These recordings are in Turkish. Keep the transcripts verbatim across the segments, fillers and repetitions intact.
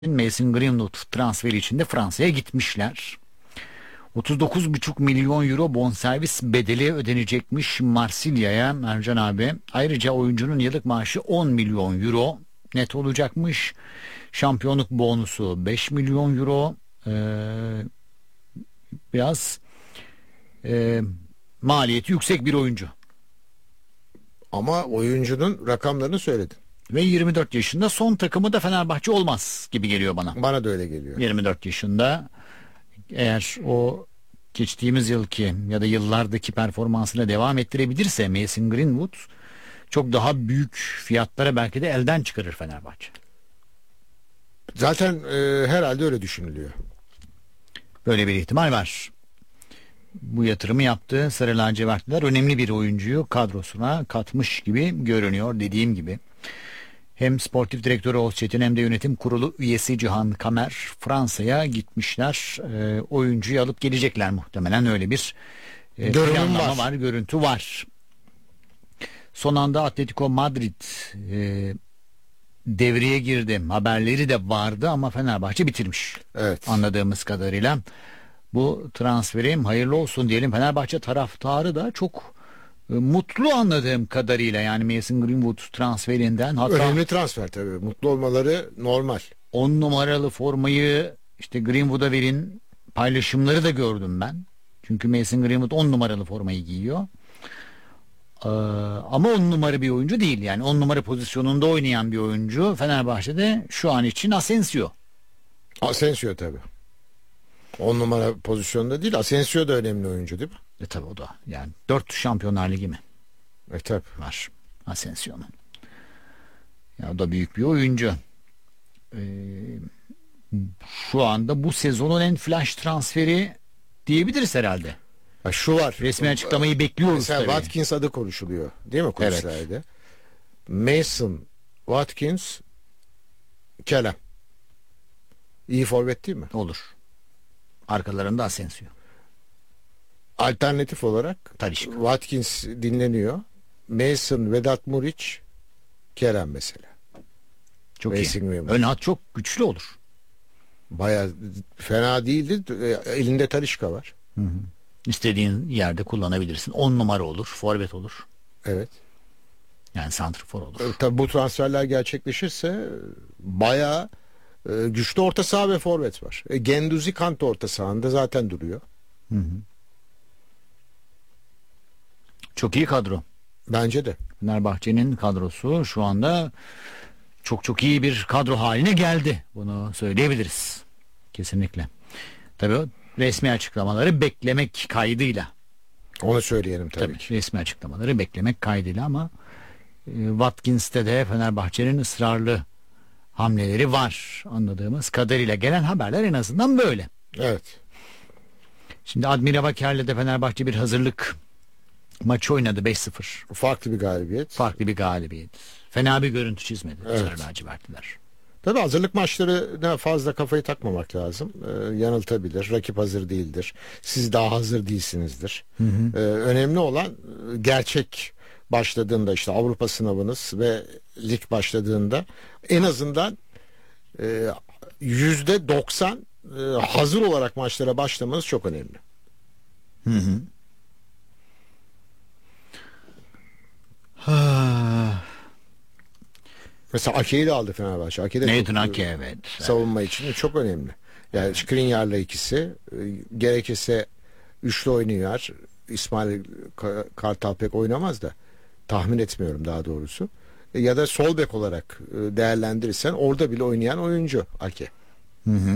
Mason Greenwood transferi için de Fransa'ya gitmişler. otuz dokuz buçuk milyon euro bonservis bedeli ödenecekmiş Marsilya'ya Ercan abi. Ayrıca oyuncunun yıllık maaşı on milyon euro net olacakmış. Şampiyonluk bonusu beş milyon euro. Ee, biraz e, maliyeti yüksek bir oyuncu. Ama oyuncunun rakamlarını söyledin. Ve yirmi dört yaşında, son takımı da Fenerbahçe olmaz gibi geliyor bana. Bana da öyle geliyor. yirmi dört yaşında, eğer o geçtiğimiz yılki ya da yıllardaki performansına devam ettirebilirse Mason Greenwood çok daha büyük fiyatlara belki de elden çıkarır Fenerbahçe. Zaten e, herhalde öyle düşünülüyor. Böyle bir ihtimal var. Bu yatırımı yaptığı Sarı Lacivertliler önemli bir oyuncuyu kadrosuna katmış gibi görünüyor, dediğim gibi. Hem sportif direktörü Oğuz Çetin hem de yönetim kurulu üyesi Cihan Kamer Fransa'ya gitmişler. E, oyuncuyu alıp gelecekler muhtemelen, öyle bir e, planlama var. var, görüntü var. Son anda Atletico Madrid e, devreye girdi. Haberleri de vardı ama Fenerbahçe bitirmiş. Evet. Anladığımız kadarıyla. Bu transferi hayırlı olsun diyelim. Fenerbahçe taraftarı da çok e, mutlu anladığım kadarıyla, yani Mason Greenwood transferinden. Hatta önemli transfer tabii. Mutlu olmaları normal. on numaralı formayı işte Greenwood'a verin paylaşımları da gördüm ben. Çünkü Mason Greenwood on numaralı formayı giyiyor. Ee, ama on numara bir oyuncu değil, yani on numara pozisyonunda oynayan bir oyuncu. Fenerbahçe'de şu an için Asensio. Asensio tabii. on numara pozisyonda değil. Asensio da önemli oyuncu değil mi? E tabi o da. Yani dört Şampiyonlar Ligi mi? E tabi. Var Asensio'nun. Ya o da büyük bir oyuncu. Ee, şu anda bu sezonun en flash transferi diyebiliriz herhalde. Ha, şu var. Resmi açıklamayı bekliyoruz. Mesela tabii. Watkins adı konuşuluyor. Değil mi kulislerde? Evet. Mason, Watkins, Kerem. İyi forvet değil mi? Olur. Arkalarında Asensio. Alternatif olarak Talisca. Watkins dinleniyor. Mason, Vedat Muriç, Kerem mesela. Çok Mason iyi. Greenwood. Ön hat çok güçlü olur. Baya fena değildi. Elinde Talisca var. Hı hı. İstediğin yerde kullanabilirsin. on numara olur, forvet olur. Evet. Yani santrfor olur. E, tabii bu transferler gerçekleşirse bayağı e, güçlü orta saha ve forvet var. E, Genduzi Kante orta sahanda zaten duruyor. Hı hı. Çok iyi kadro. Bence de. Fenerbahçe'nin kadrosu şu anda çok çok iyi bir kadro haline geldi. Bunu söyleyebiliriz. Kesinlikle. Tabii o resmi açıklamaları beklemek kaydıyla. Onu söyleyelim tabii, Tabii ki. resmi açıklamaları beklemek kaydıyla ama e, Watkins'te de Fenerbahçe'nin ısrarlı hamleleri var. Anladığımız kadarıyla gelen haberler en azından böyle. Evet. Şimdi Admira Baker'le de Fenerbahçe bir hazırlık maçı oynadı, beş sıfır. Farklı bir galibiyet. Farklı bir galibiyet. Fena bir görüntü çizmedi Evet. Sarı Lacivertliler. Tabii hazırlık maçlarına fazla kafayı takmamak lazım. Ee, yanıltabilir. Rakip hazır değildir. Siz daha hazır değilsinizdir. Hı hı. Ee, önemli olan gerçek başladığında, işte Avrupa sınavınız ve lig başladığında en azından e, yüzde doksan e, hazır olarak maçlara başlamanız çok önemli. Hı hı. Ha. Mesela Ake'yi de aldı Fenerbahçe. Ake de Nathan çok, Ake, evet. savunma için çok önemli. Yani Skriniar'la ikisi e, gerekirse üçlü oynuyor. İsmail Kartal pek oynamaz da, tahmin etmiyorum daha doğrusu. E, ya da sol bek olarak e, değerlendirirsen orada bile oynayan oyuncu Ake. Hı hı.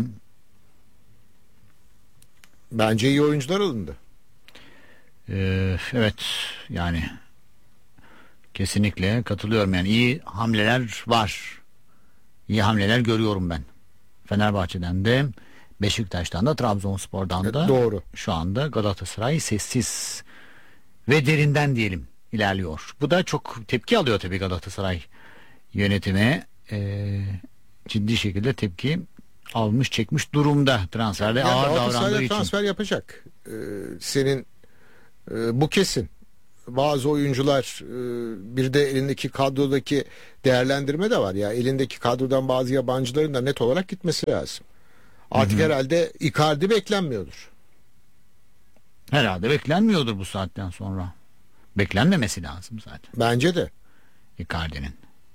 Bence iyi oyuncular alındı. Ee, evet yani kesinlikle katılıyorum, yani iyi hamleler var. İyi hamleler görüyorum ben. Fenerbahçe'den de, Beşiktaş'tan da, Trabzonspor'dan da. E, doğru. Şu anda Galatasaray sessiz ve derinden diyelim ilerliyor. Bu da çok tepki alıyor tabii Galatasaray yönetimi. Ee, ciddi şekilde tepki almış çekmiş durumda transferde, Yani ağır Galatasaray davrandığı için. transfer yapacak. Ee, senin e, bu kesin. bazı oyuncular, e, bir de elindeki kadrodaki değerlendirme de var ya, elindeki kadrodan bazı yabancıların da net olarak gitmesi lazım. Artık hı hı. herhalde Icardi beklenmiyordur. Herhalde beklenmiyordur bu saatten sonra. Beklenmemesi lazım zaten. Bence de. Icardi'nin.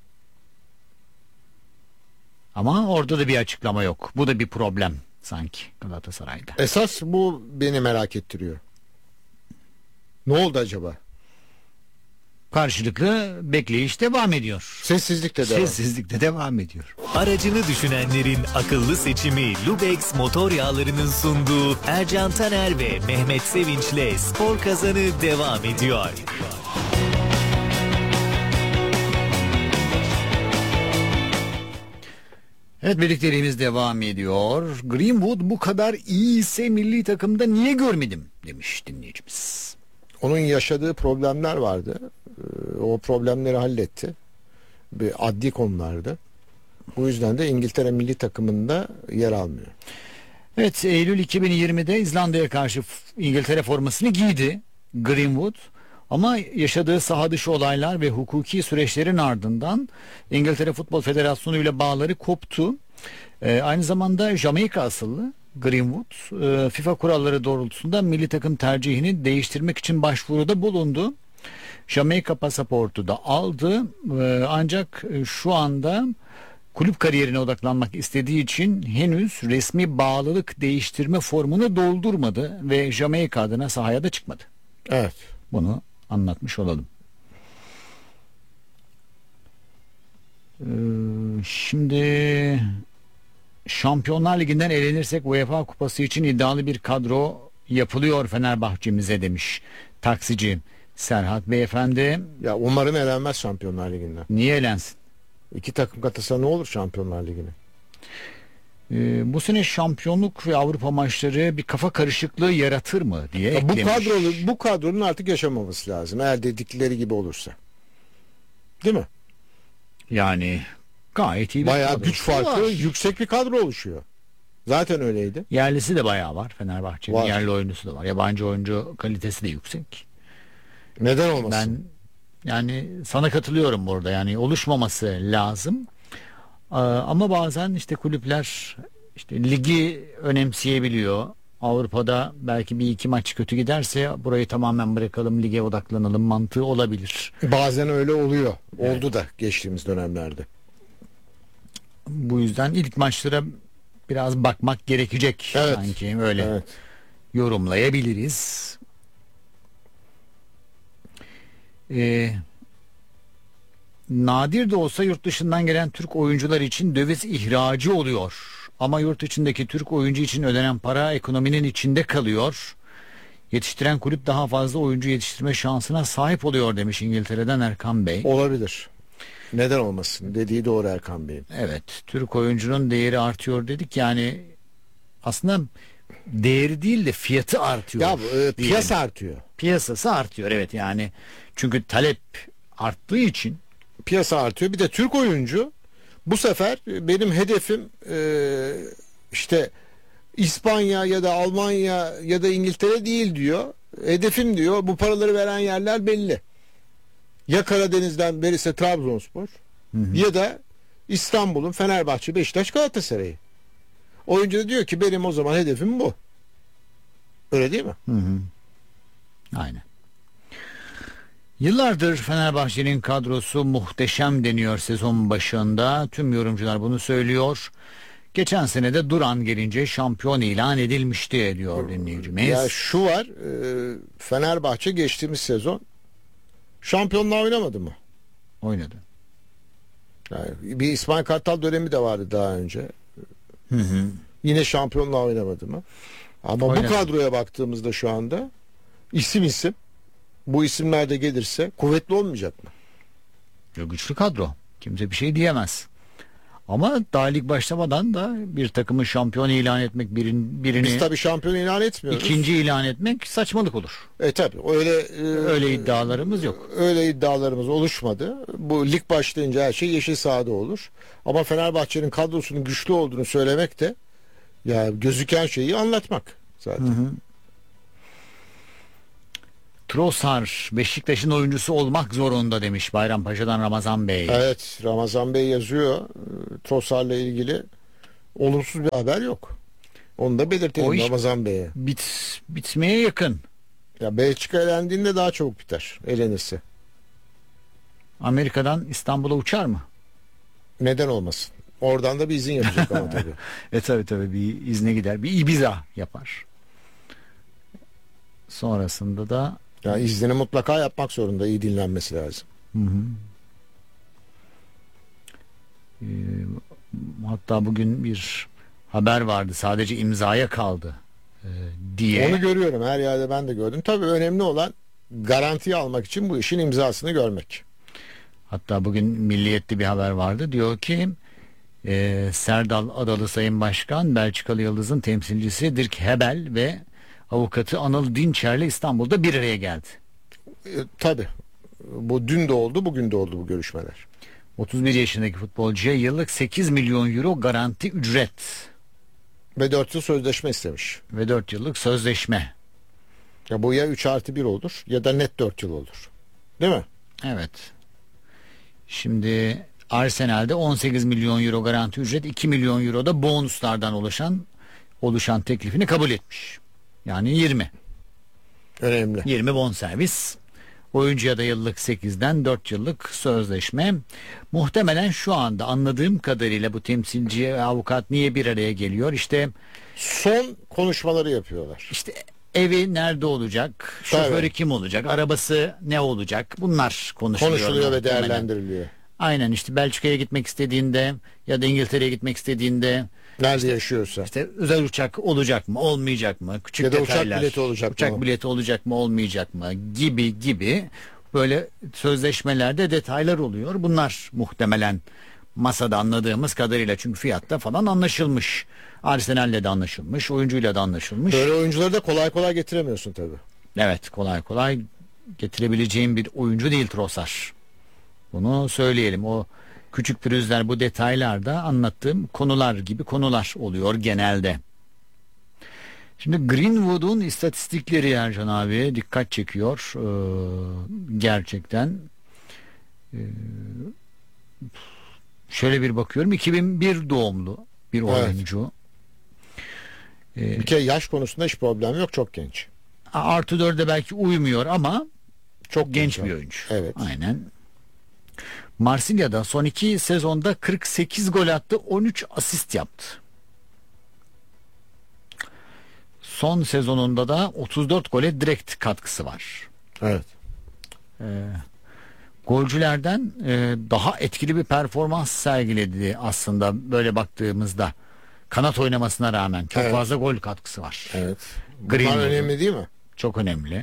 Ama orada da bir açıklama yok. Bu da bir problem sanki Galatasaray'da. Esas bu beni merak ettiriyor. Ne oldu acaba? Karşılıklı bekleyiş devam ediyor. Sessizlik de devam. Sessizlik de devam ediyor. Aracını düşünenlerin akıllı seçimi Lubex motor yağlarının sunduğu Ercan Taner ve Mehmet Sevinç'le Spor Kazanı devam ediyor. Evet, birlikteliğimiz devam ediyor. Greenwood bu kadar iyiyse milli takımda niye görmedim demiş dinleyicimiz. Onun yaşadığı problemler vardı. O problemleri halletti. Bir adli konulardı. Bu yüzden de İngiltere milli takımında yer almıyor. Evet, Eylül iki bin yirmide İzlanda'ya karşı İngiltere formasını giydi Greenwood. Ama yaşadığı saha dışı olaylar ve hukuki süreçlerin ardından İngiltere Futbol Federasyonu ile bağları koptu. Ee, aynı zamanda Jamaika asıllı Greenwood e, FIFA kuralları doğrultusunda milli takım tercihini değiştirmek için başvuruda bulundu. Jamaika pasaportu da aldı. E, ancak şu anda kulüp kariyerine odaklanmak istediği için henüz resmi bağlılık değiştirme formunu doldurmadı ve Jamaika adına sahaya da çıkmadı. Evet. Bunu anlatmış olalım. Ee, şimdi Şampiyonlar Ligi'nden elenirsek UEFA Kupası için iddialı bir kadro yapılıyor Fenerbahçe'mize demiş taksici Serhat Beyefendi. Ya umarım elenmez Şampiyonlar Ligi'nden. Niye elensin? İki takım katılsa ne olur Şampiyonlar Ligi'ne? Ee, bu sene şampiyonluk ve Avrupa maçları bir kafa karışıklığı yaratır mı diye ya bu eklemiş. kadrolu, bu kadronun artık yaşamaması lazım eğer dedikleri gibi olursa. Değil mi? Yani gayet iyi bir bayağı kadrosu güç farkı var. yüksek bir kadro oluşuyor. Zaten öyleydi. Yerlisi de bayağı var Fenerbahçe'nin. Var. Yerli oyuncusu da var. Yabancı oyuncu kalitesi de yüksek. Neden olmasın? Ben yani sana katılıyorum burada. Yani oluşmaması lazım. Ee, ama bazen işte kulüpler işte ligi önemseyebiliyor. Avrupa'da belki bir iki maç kötü giderse burayı tamamen bırakalım, lige odaklanalım mantığı olabilir. Bazen öyle oluyor. Evet. Oldu da geçtiğimiz dönemlerde. Bu yüzden ilk maçlara biraz bakmak gerekecek Evet. sanki öyle Evet. yorumlayabiliriz. Ee, nadir de olsa yurt dışından gelen Türk oyuncular için döviz ihracı oluyor. Ama yurt içindeki Türk oyuncu için ödenen para ekonominin içinde kalıyor. Yetiştiren kulüp daha fazla oyuncu yetiştirme şansına sahip oluyor demiş İngiltere'den Erkan Bey. Olabilir. Neden olmasın? Dediği doğru Erkan Bey'in. Evet, Türk oyuncunun değeri artıyor dedik, yani aslında değeri değil de fiyatı artıyor. Ya e, piyasa diyelim. artıyor. Piyasası artıyor, evet, yani çünkü talep arttığı için. Piyasa artıyor. Bir de Türk oyuncu bu sefer benim hedefim e, işte İspanya ya da Almanya ya da İngiltere değil diyor. Hedefim diyor. Bu paraları veren yerler belli. Ya Karadeniz'den verirse Trabzonspor, hı hı, ya da İstanbul'un Fenerbahçe, Beşiktaş, Galatasaray'ı. Oyuncu da diyor ki benim o zaman hedefim bu. Öyle değil mi? Hı hı. Aynen. Yıllardır Fenerbahçe'nin kadrosu muhteşem deniyor sezon başında. Tüm yorumcular bunu söylüyor. Geçen sene de Duran gelince şampiyon ilan edilmişti diyor dinleyicimiz. Ya şu var, e, Fenerbahçe geçtiğimiz sezon şampiyonluğa oynamadı mı? Oynadı. Yani bir İsmail Kartal dönemi de vardı daha önce. Hı hı. Yine şampiyonluğa oynamadı mı? Ama oynadı. Bu kadroya baktığımızda şu anda isim isim bu isimler de gelirse kuvvetli olmayacak mı? Güçlü kadro. Kimse bir şey diyemez. Ama daha lig başlamadan da bir takımı şampiyon ilan etmek, birini, birini biz tabii şampiyon ilan etmiyoruz. İkinci ilan etmek saçmalık olur. E tabii öyle e, öyle iddialarımız yok. Öyle iddialarımız oluşmadı. Bu lig başlayınca her şey yeşil sahada olur. Ama Fenerbahçe'nin kadrosunun güçlü olduğunu söylemek de ya gözüken şeyi anlatmak zaten. Hı hı. Trossard Beşiktaş'ın oyuncusu olmak zorunda demiş Bayrampaşa'dan Ramazan Bey. Evet, Ramazan Bey yazıyor. Ee, Trossard'la ilgili olumsuz bir haber yok. Onu da belirtelim O iş- Ramazan Bey'e. Bit, bitmeye yakın. Ya Belçika elendiğinde daha çabuk biter. Elenirse. Amerika'dan İstanbul'a uçar mı? Neden olmasın? Oradan da bir izin yapacak ama tabii. E tabi tabi bir izne gider. Bir Ibiza yapar. Sonrasında da Yani iznini mutlaka yapmak zorunda. İyi dinlenmesi lazım. hı hı. Ee, hatta bugün bir haber vardı. Sadece imzaya kaldı e, diye. Onu görüyorum. Her yerde ben de gördüm. Tabii önemli olan garantiye almak için bu işin imzasını görmek. Hatta bugün Milliyet'te bir haber vardı. Diyor ki e, Serdal Adalı Sayın Başkan Belçikalı Yıldız'ın temsilcisi Dirk Hebel ve avukatı Anıl Dinçer'le İstanbul'da bir araya geldi. E, tabii. Bu dün de oldu, bugün de oldu bu görüşmeler. otuz bir yaşındaki futbolcuya yıllık sekiz milyon euro garanti ücret Ve dört yıl sözleşme istemiş. ve dört yıllık sözleşme. Ya bu ya üç artı bir olur ya da net dört yıl olur. Değil mi? Evet. Şimdi Arsenal'de on sekiz milyon euro garanti ücret, iki milyon euro da bonuslardan oluşan oluşan teklifini kabul etmiş. Yani yirmi. Önemli. yirmi bonservis. Oyuncuya da yıllık sekizden dört yıllık sözleşme. Muhtemelen şu anda anladığım kadarıyla bu temsilci ve avukat niye bir araya geliyor? İşte Son konuşmaları yapıyorlar. işte evi nerede olacak? Şoförü Tabii. kim olacak? Arabası ne olacak? Bunlar konuşuluyor. Konuşuluyor ve muhtemelen. değerlendiriliyor. Aynen, işte Belçika'ya gitmek istediğinde ya da İngiltere'ye gitmek istediğinde Nerede yaşıyorsa. işte özel uçak olacak mı, olmayacak mı? Küçük Ya da uçak detaylar. bileti olacak uçak mı? bileti olacak mı, olmayacak mı gibi gibi böyle sözleşmelerde detaylar oluyor. Bunlar muhtemelen masada anladığımız kadarıyla, çünkü fiyatta falan anlaşılmış. Arsenal'le de anlaşılmış, oyuncuyla da anlaşılmış. Böyle oyuncuları da kolay kolay getiremiyorsun tabii. Evet, kolay kolay getirebileceğim bir oyuncu değil Trossard. Bunu söyleyelim. O küçük pürüzler, bu detaylarda anlattığım konular gibi konular oluyor genelde. Şimdi Greenwood'un istatistikleri Ercan abi dikkat çekiyor. Ee, gerçekten. Ee, şöyle bir bakıyorum. iki bin bir doğumlu bir Evet. oyuncu. Ee, Bir kere yaş konusunda hiç problem yok. Çok genç. artı dörde belki uymuyor ama Çok genç genç bir o. oyuncu. Evet. Aynen. Marsilya'da son iki sezonda kırk sekiz gol attı, on üç asist yaptı. Son sezonunda da otuz dört gole direkt katkısı var. Evet. Golcülerden e, daha etkili bir performans sergiledi aslında böyle baktığımızda. Kanat oynamasına rağmen çok Evet. fazla gol katkısı var. Evet. Bunlar Greenwood. önemli değil mi? Çok önemli.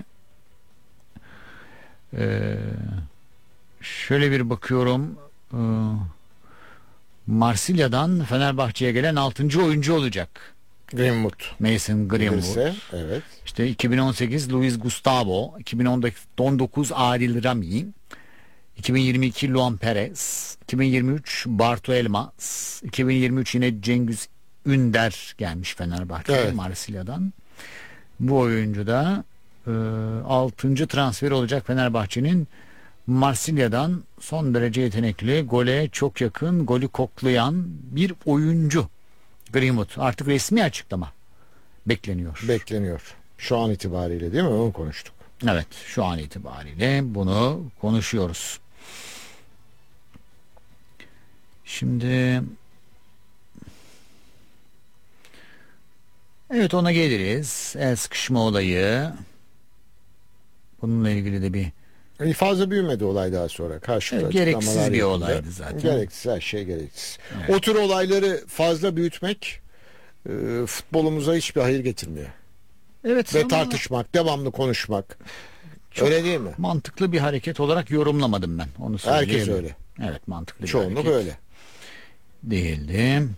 Ee, şöyle bir bakıyorum. Ee, Marsilya'dan Fenerbahçe'ye gelen altıncı oyuncu olacak. Greenwood. Mason Greenwood. Gelirse, evet. İşte iki bin on sekiz Luis Gustavo, iki bin on dokuz Adil Rami, iki bin yirmi iki Luan Perez, iki bin yirmi üç Bartu Elmas, iki bin yirmi üç yine Cengiz Ünder gelmiş Fenerbahçe'ye, Evet. Marsilya'dan. Bu oyuncu da e, altıncı transfer olacak Fenerbahçe'nin. Marsilya'dan son derece yetenekli, gole çok yakın, golü koklayan bir oyuncu Greenwood. Artık resmi açıklama bekleniyor. Bekleniyor. Şu an itibariyle değil mi? Onu konuştuk. Evet, şu an itibariyle bunu konuşuyoruz. Şimdi evet, ona geliriz. El sıkışma olayı. Bununla ilgili de bir Yani fazla büyümedi olay daha sonra. Karşılıklı Evet, gereksiz açıklamalar bir yapıldı. olaydı zaten. Gereksiz, her şey gereksiz. O tür olayları fazla büyütmek e, futbolumuza hiçbir hayır getirmiyor. evet Ve ama tartışmak, devamlı konuşmak. Öyle değil mi? mantıklı bir hareket olarak yorumlamadım ben. Onu söyleyeyim. Herkes öyle. Evet, mantıklı bir Çoğunluk hareket öyle. değildi.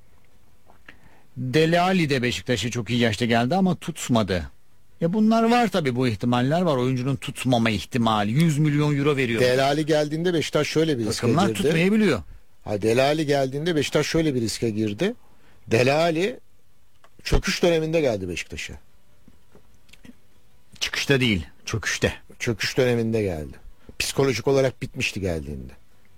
Dele Alli de Beşiktaş'a çok iyi yaşta geldi ama tutmadı. Ya bunlar var tabii, bu ihtimaller var. Oyuncunun tutmama ihtimali. yüz milyon euro veriyor. Delali geldiğinde Beşiktaş şöyle bir riske Takımlar girdi. tutmayabiliyor. Ha, Delali geldiğinde Beşiktaş şöyle bir riske girdi. Delali çöküş döneminde geldi Beşiktaş'a. Çıkışta değil. Çöküşte. Çöküş döneminde geldi. Psikolojik olarak bitmişti geldiğinde.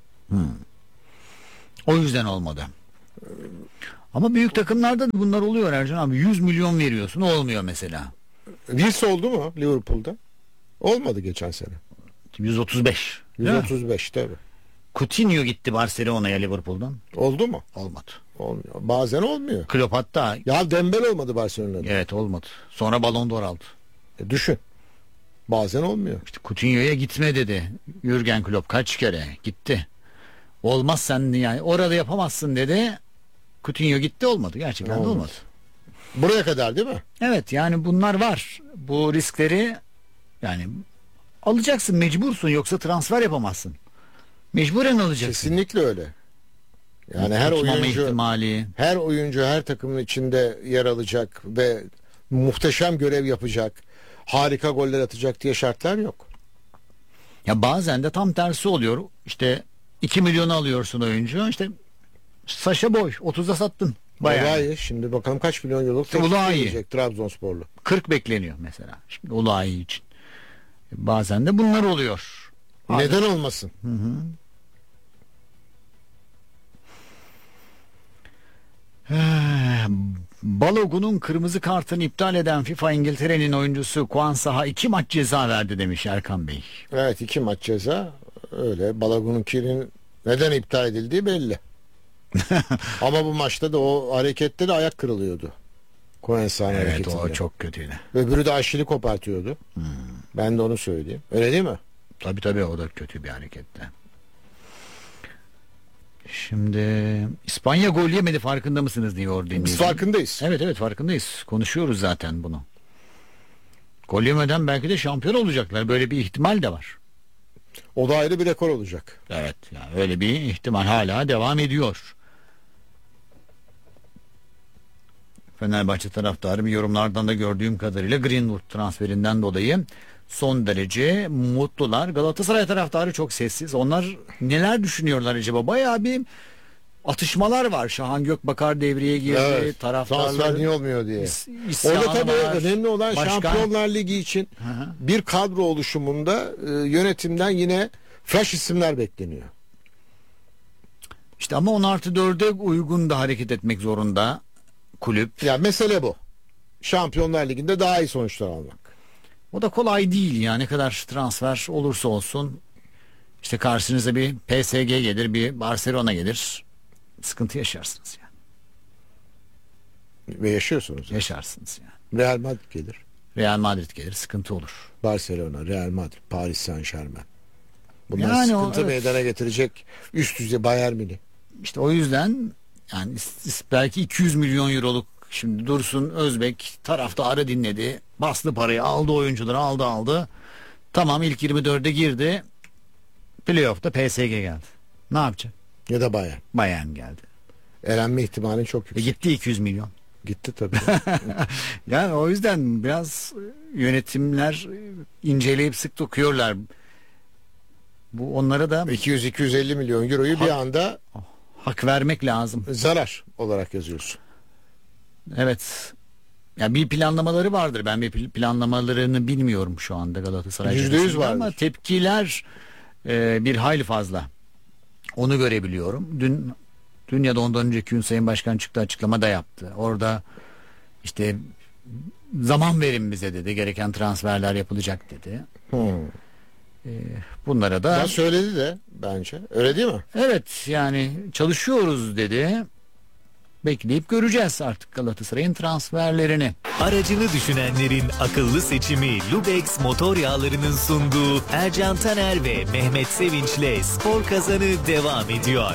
O yüzden olmadı. Ama büyük takımlarda da bunlar oluyor Ercan abi. yüz milyon veriyorsun, olmuyor mesela. Wills oldu mu Liverpool'da? Olmadı geçen sene. yüz otuz beş. yüz otuz beş tabii. Coutinho gitti Barcelona'ya Liverpool'dan. Oldu mu? Olmadı. Olmuyor. Bazen olmuyor. Klopp hatta Ya Dembele olmadı Barcelona'da. evet olmadı. Sonra Ballon d'Or aldı. E düşün. Bazen olmuyor. İşte Coutinho'ya gitme dedi. Jürgen Klopp kaç kere gitti. Olmaz sen yani orada yapamazsın dedi. Coutinho gitti, olmadı. Gerçekten de Olmadı. olmadı. Buraya kadar değil mi? Evet yani bunlar var. Bu riskleri yani alacaksın, mecbursun, yoksa transfer yapamazsın. Mecburen alacaksın. Kesinlikle öyle. Yani her Tutmama oyuncu ihtimali. her oyuncu her takımın içinde yer alacak ve muhteşem görev yapacak. Harika goller atacak diye şartlar yok. Ya bazen de tam tersi oluyor. İşte iki milyonu alıyorsun oyuncu. İşte Saşa Boy otuza sattın. Bayağı. Bayağı. Şimdi bakalım kaç milyon euroluk İşte teklif Ulayi. gelecek Trabzonsporlu. kırk bekleniyor mesela. Şimdi Ulayi için. Bazen de bunlar oluyor. Neden olmasın? Balogun'un kırmızı kartını iptal eden FIFA İngiltere'nin oyuncusu Kwanza'ya iki maç ceza verdi demiş Erkan Bey. Evet, iki maç ceza. Öyle Balogun'unkinin neden iptal edildiği belli. Ama bu maçta da o harekette de ayak kırılıyordu. Koensah'ın Evet, hareketinde. o çok kötüydü. Öbürü de Aşil'i kopartıyordu. Ben de onu söyleyeyim. Öyle değil mi? Tabii tabii, o da kötü bir hareketti. Şimdi İspanya gol yemedi, farkında mısınız diyor dinleyici. Biz farkındayız. Evet evet farkındayız. Konuşuyoruz zaten bunu. Gol yemeden belki de şampiyon olacaklar. Böyle bir ihtimal de var. O da ayrı bir rekor olacak. Evet yani öyle bir ihtimal hala devam ediyor. Fenerbahçe taraftarı bir yorumlardan da gördüğüm kadarıyla Greenwood transferinden dolayı son derece mutlular. Galatasaray taraftarı çok sessiz. Onlar neler düşünüyorlar acaba? Bayağı bir atışmalar var. Şahan Gökbakar devreye girdi. Evet, transfer Taraftarlar niye olmuyor diye. is- isyanı Orada tabii var. önemli olan Başkan- Şampiyonlar Ligi için hı. bir kadro oluşumunda e, yönetimden yine flash isimler bekleniyor. İşte ama on artı dörde uygun da hareket etmek zorunda kulüp. Ya mesele bu. Şampiyonlar Ligi'nde daha iyi sonuçlar almak. O da kolay değil ya, ne kadar transfer olursa olsun. İşte karşınıza bir P S G gelir, bir Barcelona gelir. Sıkıntı yaşarsınız yani. Ve yaşıyorsunuz. Yaşarsınız yani. Real Madrid gelir. Real Madrid gelir, sıkıntı olur. Barcelona, Real Madrid, Paris Saint-Germain. Bunlar Yani o, sıkıntı evet. meydana getirecek üst düzey Bayern Münih. İşte o yüzden yani is- is- belki iki yüz milyon euroluk, şimdi Dursun Özbek taraftarı dinledi. Bastı parayı, aldı oyuncuları, aldı aldı. Tamam, ilk yirmi dörde girdi. Playoff'ta P S G geldi. Ne yapacak? Ya da Bayern. Bayern geldi. Elenme ihtimali çok E yüksek. gitti iki yüz milyon. Gitti tabii. Yani o yüzden biraz yönetimler inceleyip sık dokuyorlar. Bu onlara da iki yüz iki yüz elli milyon euroyu bir anda hak vermek lazım. zarar olarak yazıyorsun. Evet. Ya bir planlamaları vardır. Ben bir pl- planlamalarını bilmiyorum şu anda Galatasaray. Yüzde yüz cephesinde ama vardır. tepkiler e, bir hayli fazla. Onu görebiliyorum. Dün dün ya da ondan önceki gün Sayın Başkan çıktı, açıklama da yaptı. Orada işte zaman verin bize dedi. Gereken transferler yapılacak dedi. Hmm. Bunlara da Ya söyledi de bence. Öyle değil mi? evet yani çalışıyoruz dedi. Bekleyip göreceğiz artık Galatasaray'ın transferlerini. Aracını düşünenlerin akıllı seçimi Lubex motor yağlarının sunduğu Ercan Taner ve Mehmet Sevinç'le Spor Kazanı devam ediyor.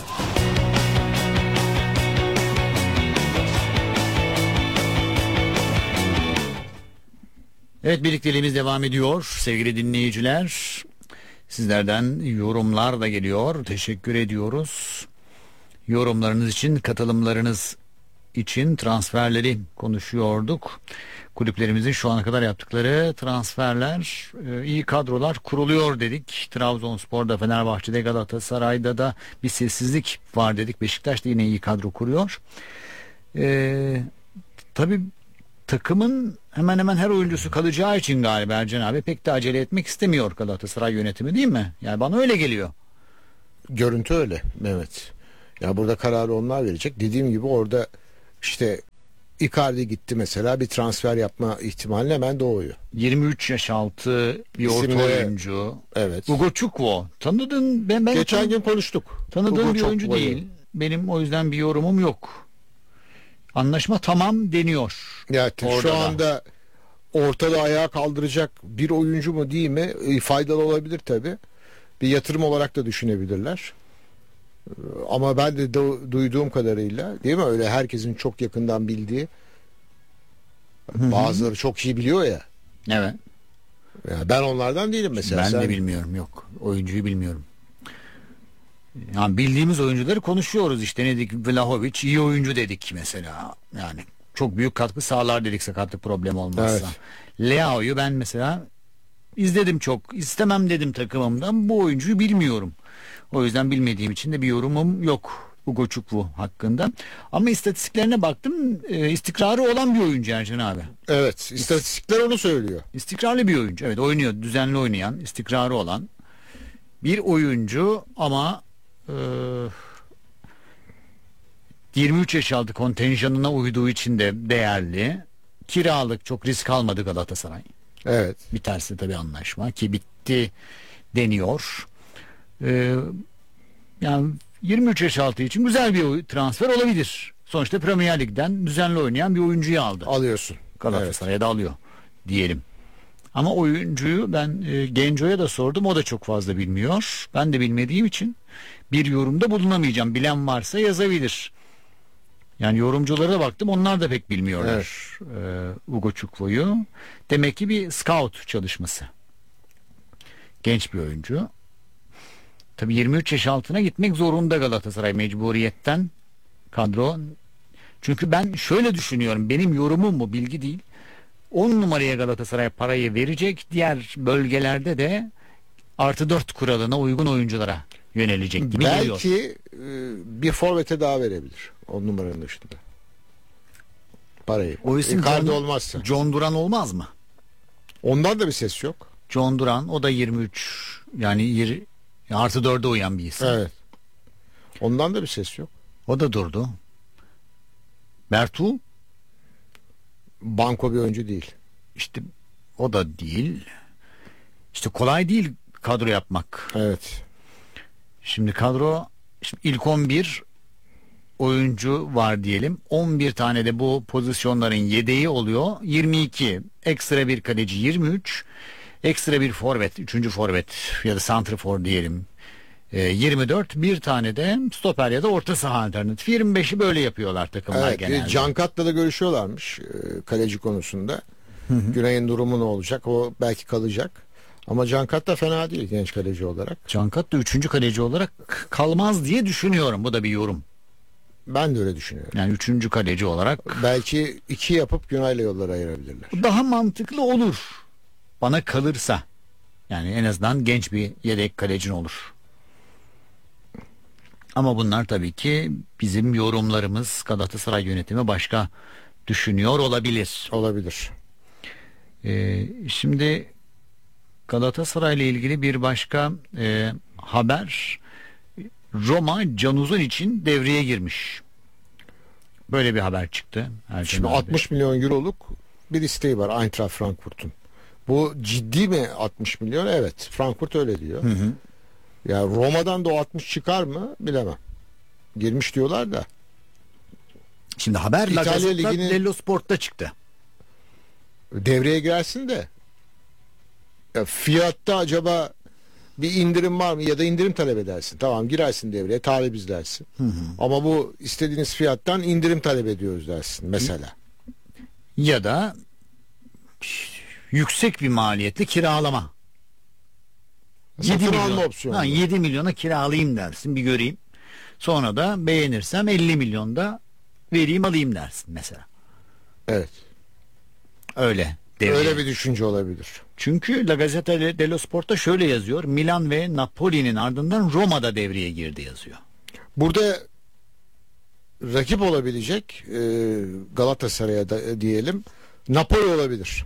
Evet, birlikteliğimiz devam ediyor sevgili dinleyiciler. Sizlerden yorumlar da geliyor. Teşekkür ediyoruz. Yorumlarınız için, katılımlarınız için transferleri konuşuyorduk. Kulüplerimizin şu ana kadar yaptıkları transferler, e, iyi kadrolar kuruluyor dedik. Trabzonspor'da, Fenerbahçe'de, Galatasaray'da da bir sessizlik var dedik. Beşiktaş da yine iyi kadro kuruyor. E, tabii takımın hemen hemen her oyuncusu kalacağı için galiba Ercan abi pek de acele etmek istemiyor Galatasaray yönetimi, değil mi? Yani bana öyle geliyor. Görüntü öyle Mehmet. Ya burada kararı onlar verecek. Dediğim gibi orada işte Icardi gitti mesela, bir transfer yapma ihtimali hemen doğuyor. yirmi üç yaş altı bir orta İsimleri- oyuncu. Evet. Ugo Çukwu. Tanıdın ben ben Geçen tanı- gün konuştuk. tanıdığım Ugo bir oyuncu Çukwu. değil. Benim o yüzden bir yorumum yok. Anlaşma tamam deniyor. Ya Orada şu da. anda ortada ayağa kaldıracak bir oyuncu mu değil mi? E, faydalı olabilir tabii. Bir yatırım olarak da düşünebilirler. E, Ama ben de du- duyduğum kadarıyla, değil mi? Öyle herkesin çok yakından bildiği, bazıları çok iyi biliyor ya. Evet. Ya ben onlardan değilim mesela. Ben Sen- de bilmiyorum, yok. Oyuncuyu bilmiyorum. Yani bildiğimiz oyuncuları konuşuyoruz işte, ne dedik, Vlahovic iyi oyuncu dedik mesela. Yani çok büyük katkı sağlar dedik sakatlık problemi olmazsa. Leao'yu ben mesela izledim, çok istemem dedim takımımdan, bu oyuncuyu bilmiyorum. O yüzden bilmediğim için de bir yorumum yok Ugo Çukwu hakkında. Ama istatistiklerine baktım, e, istikrarı olan bir oyuncu Ercan abi. Evet, istatistikler onu söylüyor. İstikrarlı bir oyuncu. Evet, oynuyor, düzenli oynayan, istikrarı olan bir oyuncu ama e, yirmi üç yaş altı kontenjanına uyduğu için de değerli. Kiralık, çok risk almadı Galatasaray. Evet. Biterse tabii anlaşma, ki bitti deniyor. E, yani yirmi üç yaş altı için güzel bir oy- transfer olabilir. Sonuçta Premier Lig'den düzenli oynayan bir oyuncuyu aldı. Alıyorsun. Galatasaray'a da alıyor diyelim. Ama oyuncuyu ben e, Genco'ya da sordum, o da çok fazla bilmiyor. Ben de bilmediğim için bir yorumda bulunamayacağım. Bilen varsa yazabilir. Yani yorumculara da baktım, onlar da pek bilmiyorlar e, Ugo Çukwu'yu. Demek ki bir scout çalışması. Genç bir oyuncu. Tabii yirmi üç yaş altına gitmek zorunda Galatasaray mecburiyetten, kadro. Çünkü ben şöyle düşünüyorum, benim yorumum bu, bilgi değil. on numaraya Galatasaray parayı verecek, diğer bölgelerde de artı dört kuralına uygun oyunculara yönelecek gibi geliyor. Belki e, bir forvete daha verebilir. On numaranın dışında. Parayı. O isim Icardi John, olmazsa. John Duran olmaz mı? Ondan da bir ses yok. John Duran, o da yirmi üç, yani yirmi, artı dörde uyan bir isim. Evet. Ondan da bir ses yok. O da durdu. Bertu Banko bir oyuncu değil. işte, o da değil. İşte kolay değil kadro yapmak. Evet. Şimdi kadro, şimdi ilk on bir oyuncu var diyelim. on bir tane de bu pozisyonların yedeği oluyor. yirmi iki. Ekstra bir kaleci yirmi üç. Ekstra bir forvet, üçüncü forvet ya da santrafor diyelim. E, yirmi dört. Bir tane de stoper ya da orta saha alternatif. yirmi beşi böyle yapıyorlar takımlar Evet. genelde. Cankat'la da görüşüyorlarmış e, kaleci konusunda. Güney'in durumu ne olacak? O belki kalacak. Ama Cankat da fena değil genç kaleci olarak. Cankat da üçüncü kaleci olarak kalmaz diye düşünüyorum. Bu da bir yorum. Ben de öyle düşünüyorum. Yani üçüncü kaleci olarak Belki iki yapıp Günay'la yolları ayırabilirler. daha mantıklı olur. Bana kalırsa. Yani en azından genç bir yedek kalecin olur. Ama bunlar tabii ki bizim yorumlarımız. Galatasaray yönetimi başka düşünüyor olabilir. Olabilir. Ee, şimdi Galatasaray ile ilgili bir başka e, haber. Roma Canuzon için devreye girmiş. Böyle bir haber çıktı. Ercan Şimdi abi. altmış milyon euroluk bir isteği var Eintracht Frankfurt'un. Bu ciddi mi altmış milyon? Evet. Frankfurt öyle diyor. Hı hı. Ya Roma'dan da o altmış çıkar mı? Bilemem. Girmiş diyorlar da. Şimdi haber La İtalya Gazzetta Ligi'nin- dello Sport'ta çıktı. Devreye girersin de. Ya fiyatta acaba bir indirim var mı? Ya da indirim talep edersin. Tamam, girersin devreye, talibiz dersin. Ama bu istediğiniz fiyattan indirim talep ediyoruz dersin mesela. Ya da yüksek bir maliyetli kiralama. Satın yedi alma milyon. opsiyonu. Ha, yedi milyona kiralayayım dersin, bir göreyim. Sonra da beğenirsem elli milyonda vereyim alayım dersin mesela. Evet. Öyle. Devreye. Öyle bir düşünce olabilir. Çünkü La Gazzetta dello Sport'ta şöyle yazıyor. Milan ve Napoli'nin ardından Roma'da devreye girdi yazıyor. Burada rakip olabilecek e, Galatasaray'a da e, diyelim Napoli olabilir.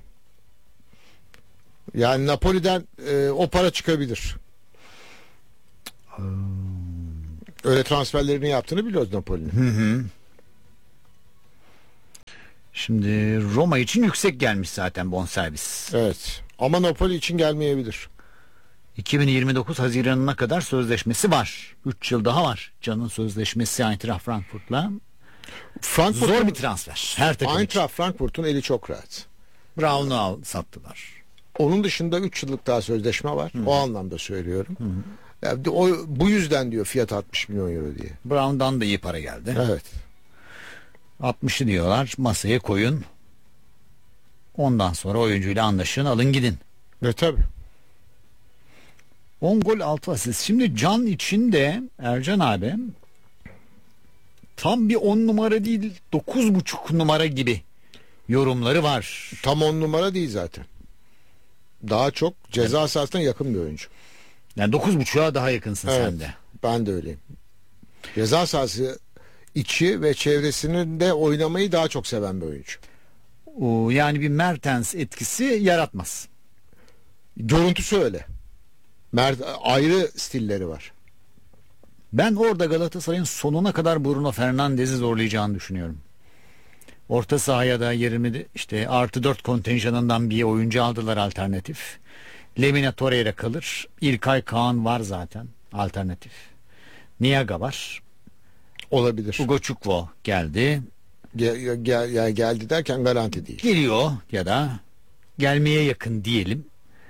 Yani Napoli'den e, o para çıkabilir. Öyle transferlerini yaptığını biliyoruz Napoli'nin. Hı hı. Şimdi Roma için yüksek gelmiş zaten bonservis. Evet. Ama Napoli için gelmeyebilir. iki bin yirmi dokuz Haziran'ına kadar sözleşmesi var. üç yıl daha var. Can'ın sözleşmesi Eintracht Frankfurt'la. Frankfurt'un, Zor bir transfer. Her takım için. Eintracht Frankfurt'un eli çok rahat. Brown'u al, sattılar. Onun dışında üç yıllık daha sözleşme var. Hı. O anlamda söylüyorum. Hı. Yani o, bu yüzden diyor fiyat altmış milyon euro diye. Brown'dan da iyi para geldi. Evet. altmışı diyorlar, masaya koyun. Ondan sonra oyuncuyla anlaşın, alın gidin. E tabi. on gol altı asist. Şimdi Can için de Ercan abi tam bir on numara değil, dokuz buçuk numara gibi yorumları var. Tam on numara değil zaten. Daha çok ceza evet. sahasına yakın bir oyuncu. Yani dokuz buçuğa daha yakınsın evet, sen de. Ben de öyleyim. Ceza sahası içi ve çevresinin de oynamayı daha çok seven bir oyuncu. O, yani bir Mertens etkisi yaratmaz. Görüntüsü öyle. Mert, ayrı stilleri var. Ben orada Galatasaray'ın sonuna kadar Bruno Fernandes'i zorlayacağını düşünüyorum. Orta sahaya da yirmi işte artı dört kontenjanından bir oyuncu aldılar alternatif. Lemina Torreira kalır. İlkay Kaan var zaten alternatif. Niaga var. Olabilir. Ugo Çukwu geldi. Gel, gel, yani geldi derken garanti değil. Geliyor ya da gelmeye yakın diyelim.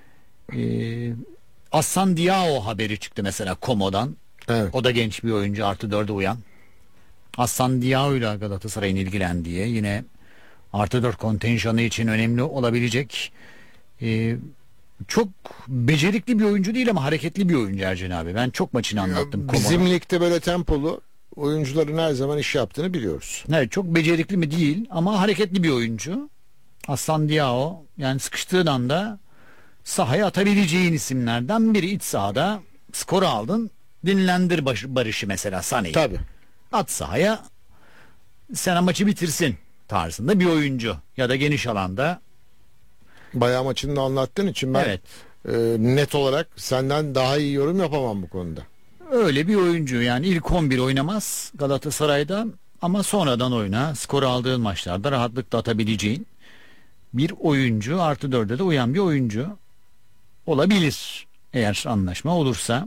Ee, Aslan Diao haberi çıktı mesela Komo'dan. Evet. O da genç bir oyuncu, artı dörde uyan. Aslan Diao ile Galatasaray'ın ilgilendiği, yine artı dört kontenjanı için önemli olabilecek e, çok becerikli bir oyuncu değil ama hareketli bir oyuncu Ercan abi. Ben çok maçını anlattım. Bizim Komo'da. ligde böyle tempolu oyuncuların her zaman iş yaptığını biliyoruz. Evet, çok becerikli mi değil ama hareketli bir oyuncu. Aslan Diao, yani sıkıştığın anda sahaya atabileceğin isimlerden biri. İç sahada skoru aldın, dinlendir Barış'ı mesela, Sané'yi. Tabii. At sahaya, sen maçı bitirsin tarzında bir oyuncu. Ya da geniş alanda. Bayağı maçını da anlattığın için ben evet. e, net olarak senden daha iyi yorum yapamam bu konuda. Öyle bir oyuncu, yani ilk on bir oynamaz Galatasaray'da ama sonradan oyna, skoru aldığın maçlarda rahatlıkla atabileceğin bir oyuncu, artı dörde de uyan bir oyuncu olabilir eğer anlaşma olursa.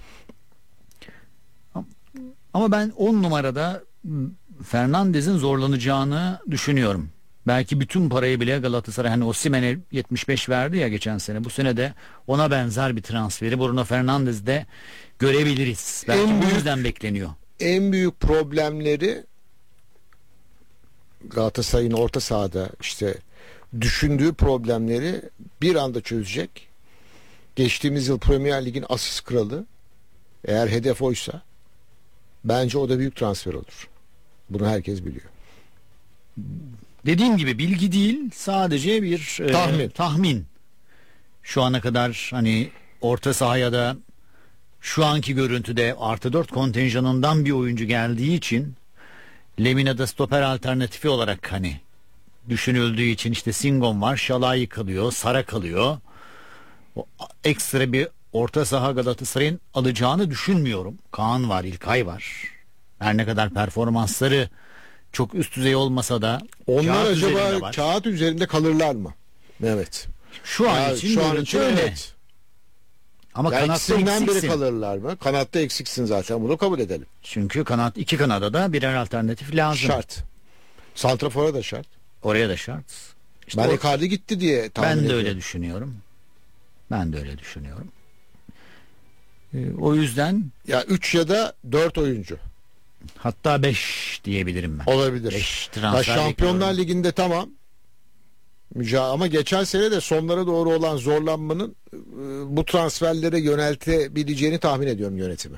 Ama ben on numarada Fernandes'in zorlanacağını düşünüyorum. Belki bütün parayı bile Galatasaray, hani Osimhen'e yetmiş beş verdi ya geçen sene, bu sene de ona benzer bir transferi Bruno Fernandes'de görebiliriz. Belki en bu büyük, yüzden bekleniyor. En büyük problemleri Galatasaray'ın orta sahada işte düşündüğü problemleri bir anda çözecek. Geçtiğimiz yıl Premier Lig'in asist kralı, eğer hedef oysa bence o da büyük transfer olur. Bunu herkes biliyor. Dediğim gibi bilgi değil, sadece bir e, tahmin. tahmin. Şu ana kadar hani orta sahaya da şu anki görüntüde artı dört kontenjanından bir oyuncu geldiği için, Lemina'da stoper alternatifi olarak hani düşünüldüğü için işte Singon var, Şalay kalıyor, Sara kalıyor. O ekstra bir orta saha Galatasaray'ın alacağını düşünmüyorum. Kaan var, İlkay var. Her ne kadar performansları çok üst düzey olmasa da onlar acaba kağıt üzerinde kalırlar mı? Evet. Şu an ya, için şu an için öyle. evet. Ama ya kanatta eksiksin. biri kalırlar mı? Kanatta eksiksin zaten, bunu kabul edelim. Çünkü kanat, iki kanada da birer alternatif lazım. Şart. Santrafor'a da şart. Oraya da şart. İşte ben o, Icardi gitti diye tahmin ben de ediyorum. öyle düşünüyorum. Ben de öyle düşünüyorum. Ee, o yüzden ya üç ya da dört oyuncu. Hatta beş diyebilirim ben. Olabilir. beş ya Şampiyonlar bekliyorum. Ligi'nde tamam. Müca ama geçen sene de sonlara doğru olan zorlanmanın e, bu transferlere yöneltebileceğini tahmin ediyorum yönetimi.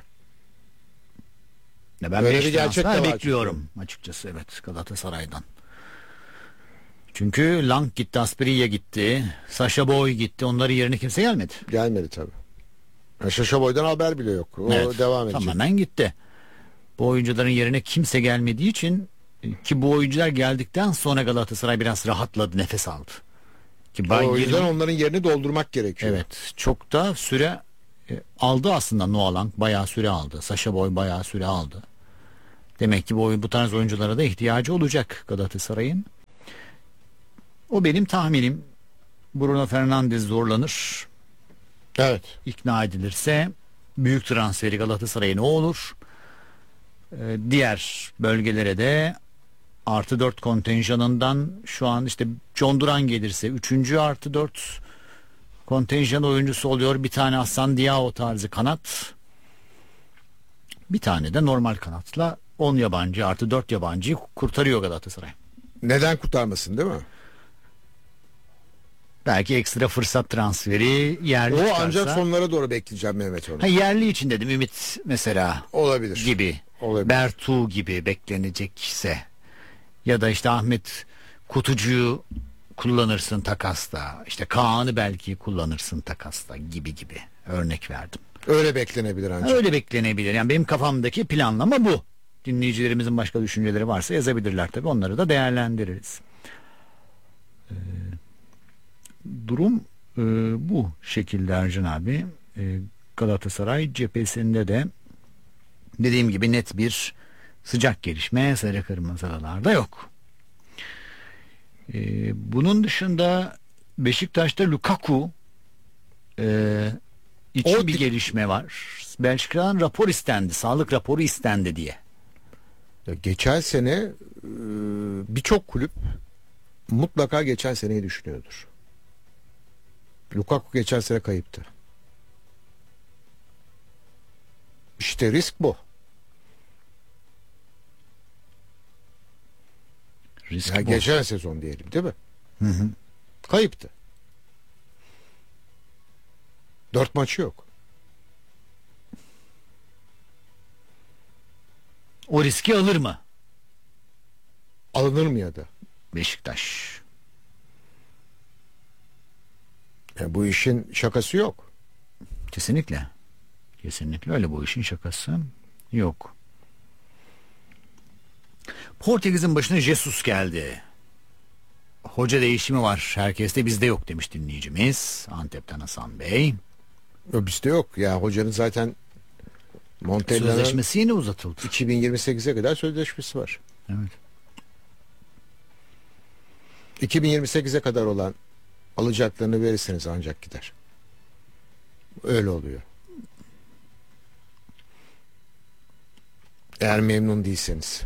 Ya ben beş transfer bekliyorum açıkçası, evet, Galatasaray'dan. Çünkü Lang gitti, Asprilla gitti, Sacha Boey gitti. Onların yerine kimse gelmedi. Gelmedi tabii. Yani Sacha Boey'den haber bile yok. O evet, devam edecek. Tamamen gitti. Bu oyuncuların yerine kimse gelmediği için Ki bu oyuncular geldikten sonra Galatasaray biraz rahatladı, nefes aldı. Ki O yüzden Bayern- onların yerini doldurmak gerekiyor. evet, çok da süre e, aldı aslında. Noah Lang bayağı süre aldı. Sasha Boy bayağı süre aldı. Demek ki bu, oyun- bu tarz oyunculara da ihtiyacı olacak Galatasaray'ın. O benim tahminim. Bruno Fernandes zorlanır. Evet. İkna edilirse büyük transferi Galatasaray'a ne olur? Ee, diğer bölgelere de artı dört kontenjanından şu an işte John Duran gelirse üçüncü artı dört kontenjan oyuncusu oluyor. Bir tane Hasan Diao tarzı kanat. Bir tane de normal kanatla on yabancı artı dört yabancıyı kurtarıyor Galatasaray. Neden kurtarmasın, değil mi? Belki ekstra fırsat transferi yerli O çıkarsa. ancak sonlara doğru bekleyeceğim Mehmet onu. Ha, yerli için dedim, Ümit mesela Olabilir. gibi. Olabilir. Bertu gibi beklenecekse. Ya da işte Ahmet Kutucu'yu kullanırsın takasta. İşte Kaan'ı belki kullanırsın takasta gibi gibi. Örnek verdim. Öyle beklenebilir ancak. Öyle beklenebilir. Yani benim kafamdaki planlama bu. Dinleyicilerimizin başka düşünceleri varsa yazabilirler tabii. Onları da değerlendiririz. Ee, durum e, bu şekilde Ercan abi. Ee, Galatasaray cephesinde de dediğim gibi net bir sıcak gelişme sarı kırmızılarda yok. Ee, bunun dışında Beşiktaş'ta Lukaku e, için O bir di- gelişme var. Belçika'dan rapor istendi. Sağlık raporu istendi diye. Ya geçen sene e, birçok kulüp mutlaka geçen seneyi düşünüyordur. Lukaku geçen sene kayıptı. İşte risk bu. Risk Ya bu. geçen sezon diyelim, değil mi? Hı hı. Kayıptı. Dört maçı yok. O riski alır mı Alınır mı ya da? Beşiktaş? Ya bu işin şakası yok. Kesinlikle. Kesinlikle öyle, bu işin şakası yok. Portekiz'in başına Jesus geldi. Hoca değişimi var. Herkeste, bizde yok demiş dinleyicimiz. Antep'ten Hasan Bey. O bizde yok. Ya hocanın zaten Montella'nın Sözleşmesi yine uzatıldı. iki bin yirmi sekize kadar sözleşmesi var. Evet. iki bin yirmi sekize kadar olan alacaklarını verirseniz ancak gider. Öyle oluyor. Eğer memnun değilseniz.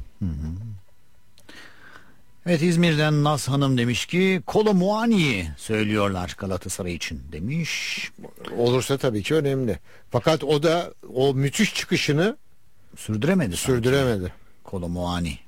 Evet, İzmir'den Naz Hanım demiş ki Kolo Muani'yi söylüyorlar Galatasaray için demiş. Olursa tabii ki önemli. Fakat o da o müthiş çıkışını Sürdüremedi sanki. sürdüremedi. Kolo Muani.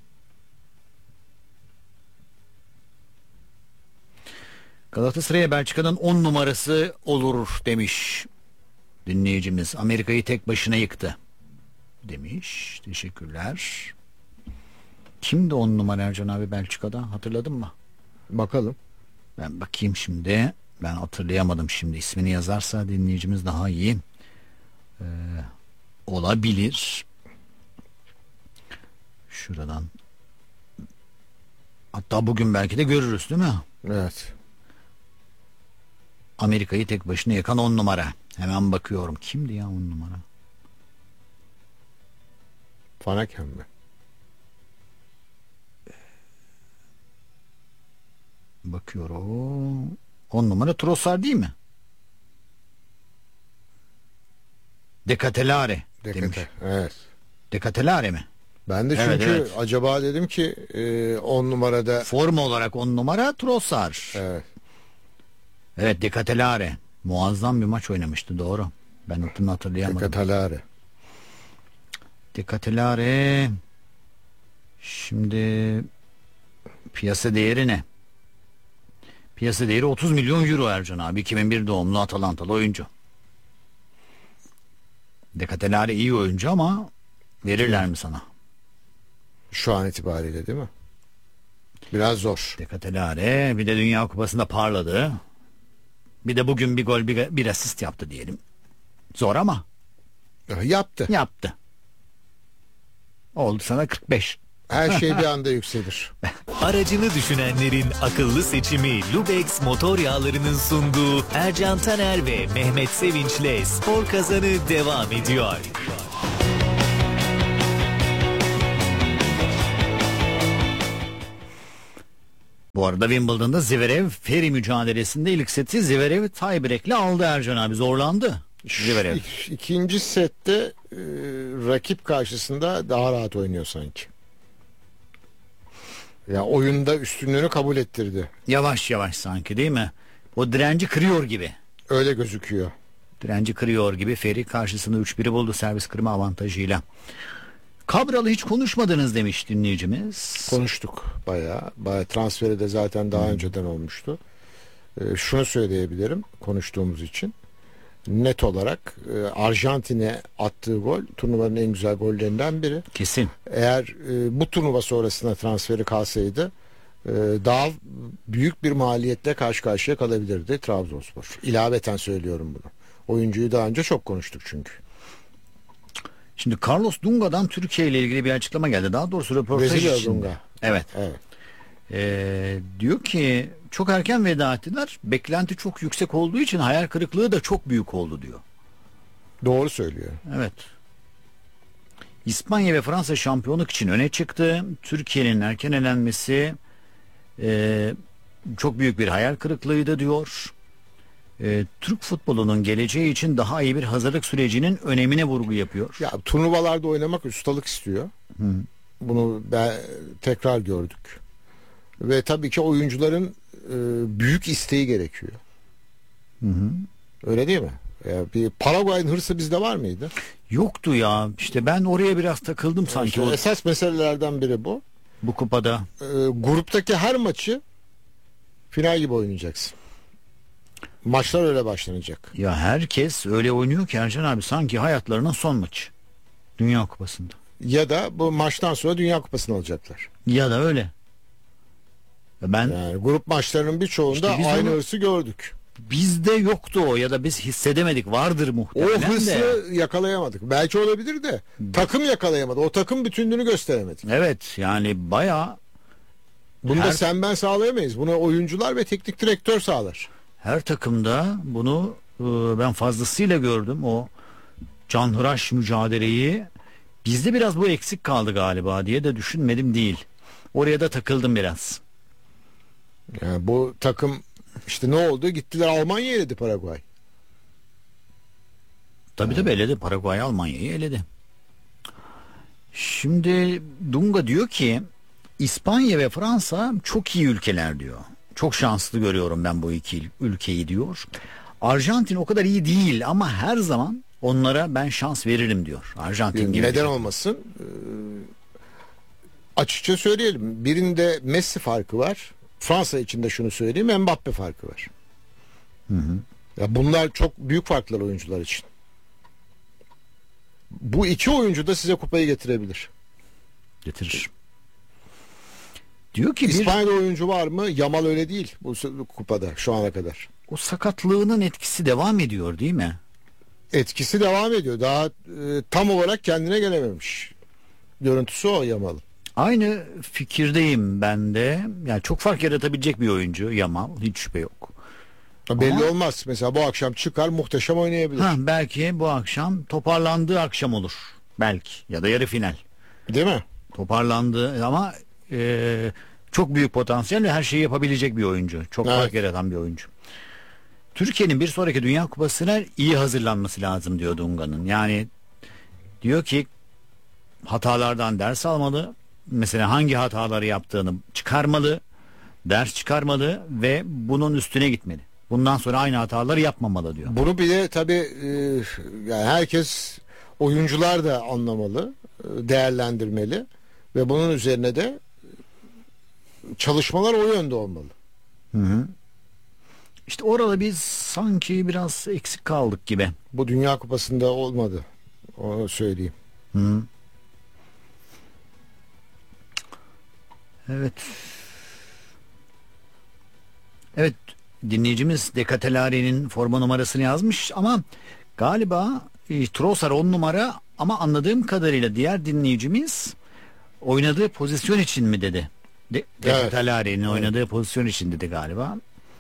Galatasaray'a Belçika'nın on numarası olur demiş dinleyicimiz. Amerika'yı tek başına yıktı demiş. Teşekkürler. Kimdi on numara Ercan abi Belçika'da, hatırladın mı? Bakalım. Ben bakayım şimdi. Ben hatırlayamadım şimdi. İsmini yazarsa dinleyicimiz daha iyi. Ee, olabilir. Şuradan. Hatta bugün belki de görürüz, değil mi? Evet. Amerika'yı tek başına yakan on numara. Hemen bakıyorum. Kimdi ya on numara? Fanaken mi? Bakıyorum. on numara Trossard değil mi? Decatelare demiş. Dekate. Evet. Decatelare mi? Ben de Evet, çünkü evet. acaba dedim ki e, on numarada Forma olarak on numara Trossard. evet. Evet, Decatelare. Muazzam bir maç oynamıştı, doğru. Ben adını hatırlayamadım. Dekatalare. Decatelare. Şimdi piyasa değeri ne? Piyasa değeri otuz milyon euro Ercan abi. iki bin bir doğumlu Atalantalı oyuncu. Decatelare iyi oyuncu ama verirler mi sana? Şu an itibariyle değil mi? Biraz zor. Decatelare bir de Dünya Kupası'nda parladı. Bir de bugün bir gol bir, bir asist yaptı diyelim. Zor ama Yaptı. yaptı. Oldu sana kırk beş. Her şey bir anda yükselir. Aracını düşünenlerin akıllı seçimi Lubex Motor Yağları'nın sunduğu Ercan Taner ve Mehmet Sevinç'le Spor Kazanı devam ediyor. Bu arada Wimbledon'da Zverev Ferry mücadelesinde ilk seti Zverev tiebreak'le aldı Ercan abi. Zorlandı Zverev. İk, ikinci sette e, rakip karşısında daha rahat oynuyor sanki. Ya oyunda üstünlüğünü kabul ettirdi. Yavaş yavaş sanki, değil mi? O direnci kırıyor gibi. Öyle gözüküyor. Direnci kırıyor gibi. Ferry karşısında üç biri buldu servis kırma avantajıyla. Cabral'ı hiç konuşmadınız demiş dinleyicimiz. Konuştuk bayağı. Bayağı transferi de zaten daha hmm. önceden olmuştu. Ee, şunu söyleyebilirim konuştuğumuz için. Net olarak e, Arjantin'e attığı gol turnuvanın en güzel gollerinden biri. Kesin. Eğer e, bu turnuva sonrasında transferi kalsaydı e, daha büyük bir maliyetle karşı karşıya kalabilirdi Trabzonspor. İlaveten söylüyorum bunu. Oyuncuyu daha önce çok konuştuk çünkü. Şimdi Carlos Dunga'dan Türkiye ile ilgili bir açıklama geldi. Daha doğrusu röportaj Brezilya içinde. Dunga. Evet. Evet. Ee, diyor ki çok erken veda ettiler. Beklenti çok yüksek olduğu için hayal kırıklığı da çok büyük oldu diyor. Doğru söylüyor. Evet. İspanya ve Fransa şampiyonluk için öne çıktı. Türkiye'nin erken elenmesi e, çok büyük bir hayal kırıklığıydı diyor. E, Türk futbolunun geleceği için daha iyi bir hazırlık sürecinin önemine vurgu yapıyor. Ya turnuvalarda oynamak ustalık istiyor. Hı. Bunu ben tekrar gördük. Ve tabii ki oyuncuların e, büyük isteği gerekiyor. Hı hı. Öyle değil mi? Ya bir Paraguay'ın hırsı bizde var mıydı? Yoktu ya. İşte ben oraya biraz takıldım sanki. İşte o, esas meselelerden biri bu. Bu kupada. E, gruptaki her maçı final gibi oynayacaksın. Maçlar öyle başlanacak. Ya herkes öyle oynuyor ki Ercan abi, sanki hayatlarının son maçı. Dünya Kupası'nda. Ya da bu maçtan sonra Dünya Kupası'nı alacaklar. Ya da öyle. Ben yani grup maçlarının birçoğunda işte aynı onu, hırsı gördük. Bizde yoktu o, ya da biz hissedemedik. Vardır muhtemelen de. O hırsı yakalayamadık. Belki olabilir de takım yakalayamadı. O takım bütünlüğünü gösteremedik. Evet, yani bayağı. Bunu her, da sen ben sağlayamayız. Bunu oyuncular ve teknik direktör sağlar. Her takımda bunu e, ben fazlasıyla gördüm. O canhıraş mücadeleyi. Bizde biraz bu eksik kaldı galiba diye de düşünmedim değil. Oraya da takıldım biraz. Yani bu takım işte ne oldu? Gittiler Almanya'yı eledi Paraguay. Tabii tabii eledi. Paraguay Almanya'yı eledi. Şimdi Dunga diyor ki İspanya ve Fransa çok iyi ülkeler diyor. Çok şanslı görüyorum ben bu iki ülkeyi diyor. Arjantin o kadar iyi değil ama her zaman onlara ben şans veririm diyor. Arjantin gibi. Neden olmasın? Ee, açıkça söyleyelim. Birinde Messi farkı var. Fransa için de şunu söyleyeyim, Mbappe farkı var. Hı hı. Ya bunlar çok büyük farklar oyuncular için. Bu iki oyuncu da size kupayı getirebilir. Getirir. Diyor ki İspanya'da bir oyuncu var mı? Yamal öyle değil bu kupada şu ana kadar. O sakatlığının etkisi devam ediyor değil mi? Etkisi devam ediyor. Daha e, tam olarak kendine gelememiş. Görüntüsü o Yamal'ın. Aynı fikirdeyim ben de. Yani çok fark yaratabilecek bir oyuncu Yamal, hiç şüphe yok. Belli Ama, olmaz. Mesela bu akşam çıkar muhteşem oynayabilir. Ha, belki bu akşam toparlandığı akşam olur. Belki ya da yarı final. Değil mi? Toparlandığı ama e, çok büyük potansiyel ve her şeyi yapabilecek bir oyuncu. Çok evet. fark yaratan bir oyuncu. Türkiye'nin bir sonraki Dünya Kupası'na iyi hazırlanması lazım diyor Dunga'nın. Yani diyor ki hatalardan ders almalı. Mesela hangi hataları yaptığını çıkarmalı, ders çıkarmalı ve bunun üstüne gitmeli. Bundan sonra aynı hataları yapmamalı diyor. Bunu bile tabii e, yani herkes, oyuncular da anlamalı, değerlendirmeli ve bunun üzerine de çalışmalar o yönde olmalı. Hı hı. İşte orada biz sanki biraz eksik kaldık gibi. Bu Dünya Kupası'nda olmadı. Onu söyleyeyim. Hı hı. Evet. Evet, dinleyicimiz Decatelari'nin forma numarasını yazmış ama galiba e, Trossard on numara, ama anladığım kadarıyla diğer dinleyicimiz oynadığı pozisyon için mi dedi? De, Evet. Talari'nin oynadığı pozisyon için dedi galiba.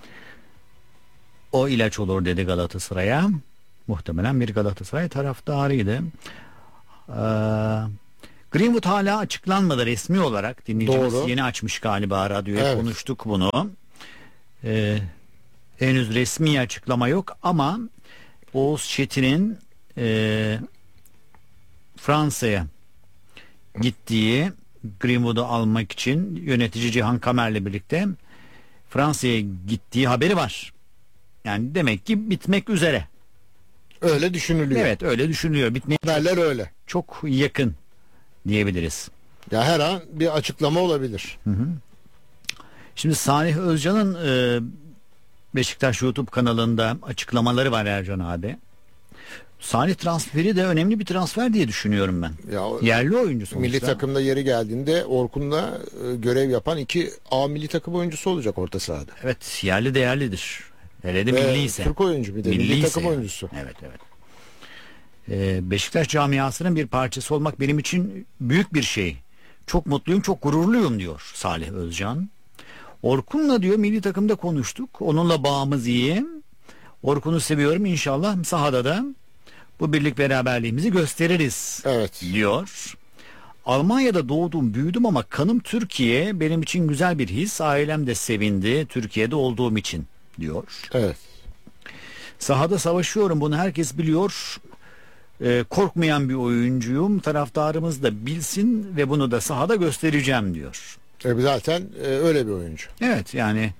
O ilaç olur dedi Galatasaray'a. Muhtemelen bir Galatasaray taraftarıydı. Ee, Greenwood hala açıklanmadı resmi olarak. Dinleyicimiz Doğru. yeni açmış galiba radyoya, Evet. konuştuk bunu. Ee, henüz resmi açıklama yok ama Oğuz Çetin'in e, Fransa'ya gittiği, Greenwood'u almak için yönetici Cihan Kamer'le birlikte Fransa'ya gittiği haberi var. Yani demek ki bitmek üzere. Öyle düşünülüyor. Evet, öyle düşünülüyor. Bitmeye Haberler öyle. çok yakın diyebiliriz. Ya her an bir açıklama olabilir. Şimdi Salih Özcan'ın e, Beşiktaş YouTube kanalında açıklamaları var Ercan abi. Salih transferi de önemli bir transfer diye düşünüyorum ben. Ya o- Yerli oyuncu sonuçta. Milli takımda yeri geldiğinde Orkun'la e, görev yapan iki A milli takım oyuncusu olacak orta sahada. Evet, yerli değerlidir. Hele de Ve milliyse. Türk oyuncu bir de milli Milliyse takım yani. oyuncusu. Evet, evet. Ee, Beşiktaş camiasının bir parçası olmak benim için büyük bir şey. Çok mutluyum, çok gururluyum diyor Salih Özcan. Orkun'la diyor milli takımda konuştuk. Onunla bağımız iyi. Orkun'u seviyorum, inşallah sahada da bu birlik beraberliğimizi gösteririz Evet. diyor. Almanya'da doğdum, büyüdüm ama kanım Türkiye. Benim için güzel bir his. Ailem de sevindi Türkiye'de olduğum için diyor. Evet. Sahada savaşıyorum, bunu herkes biliyor. Ee, korkmayan bir oyuncuyum. Taraftarımız da bilsin ve bunu da sahada göstereceğim diyor. E, zaten e, öyle bir oyuncu. Evet, yani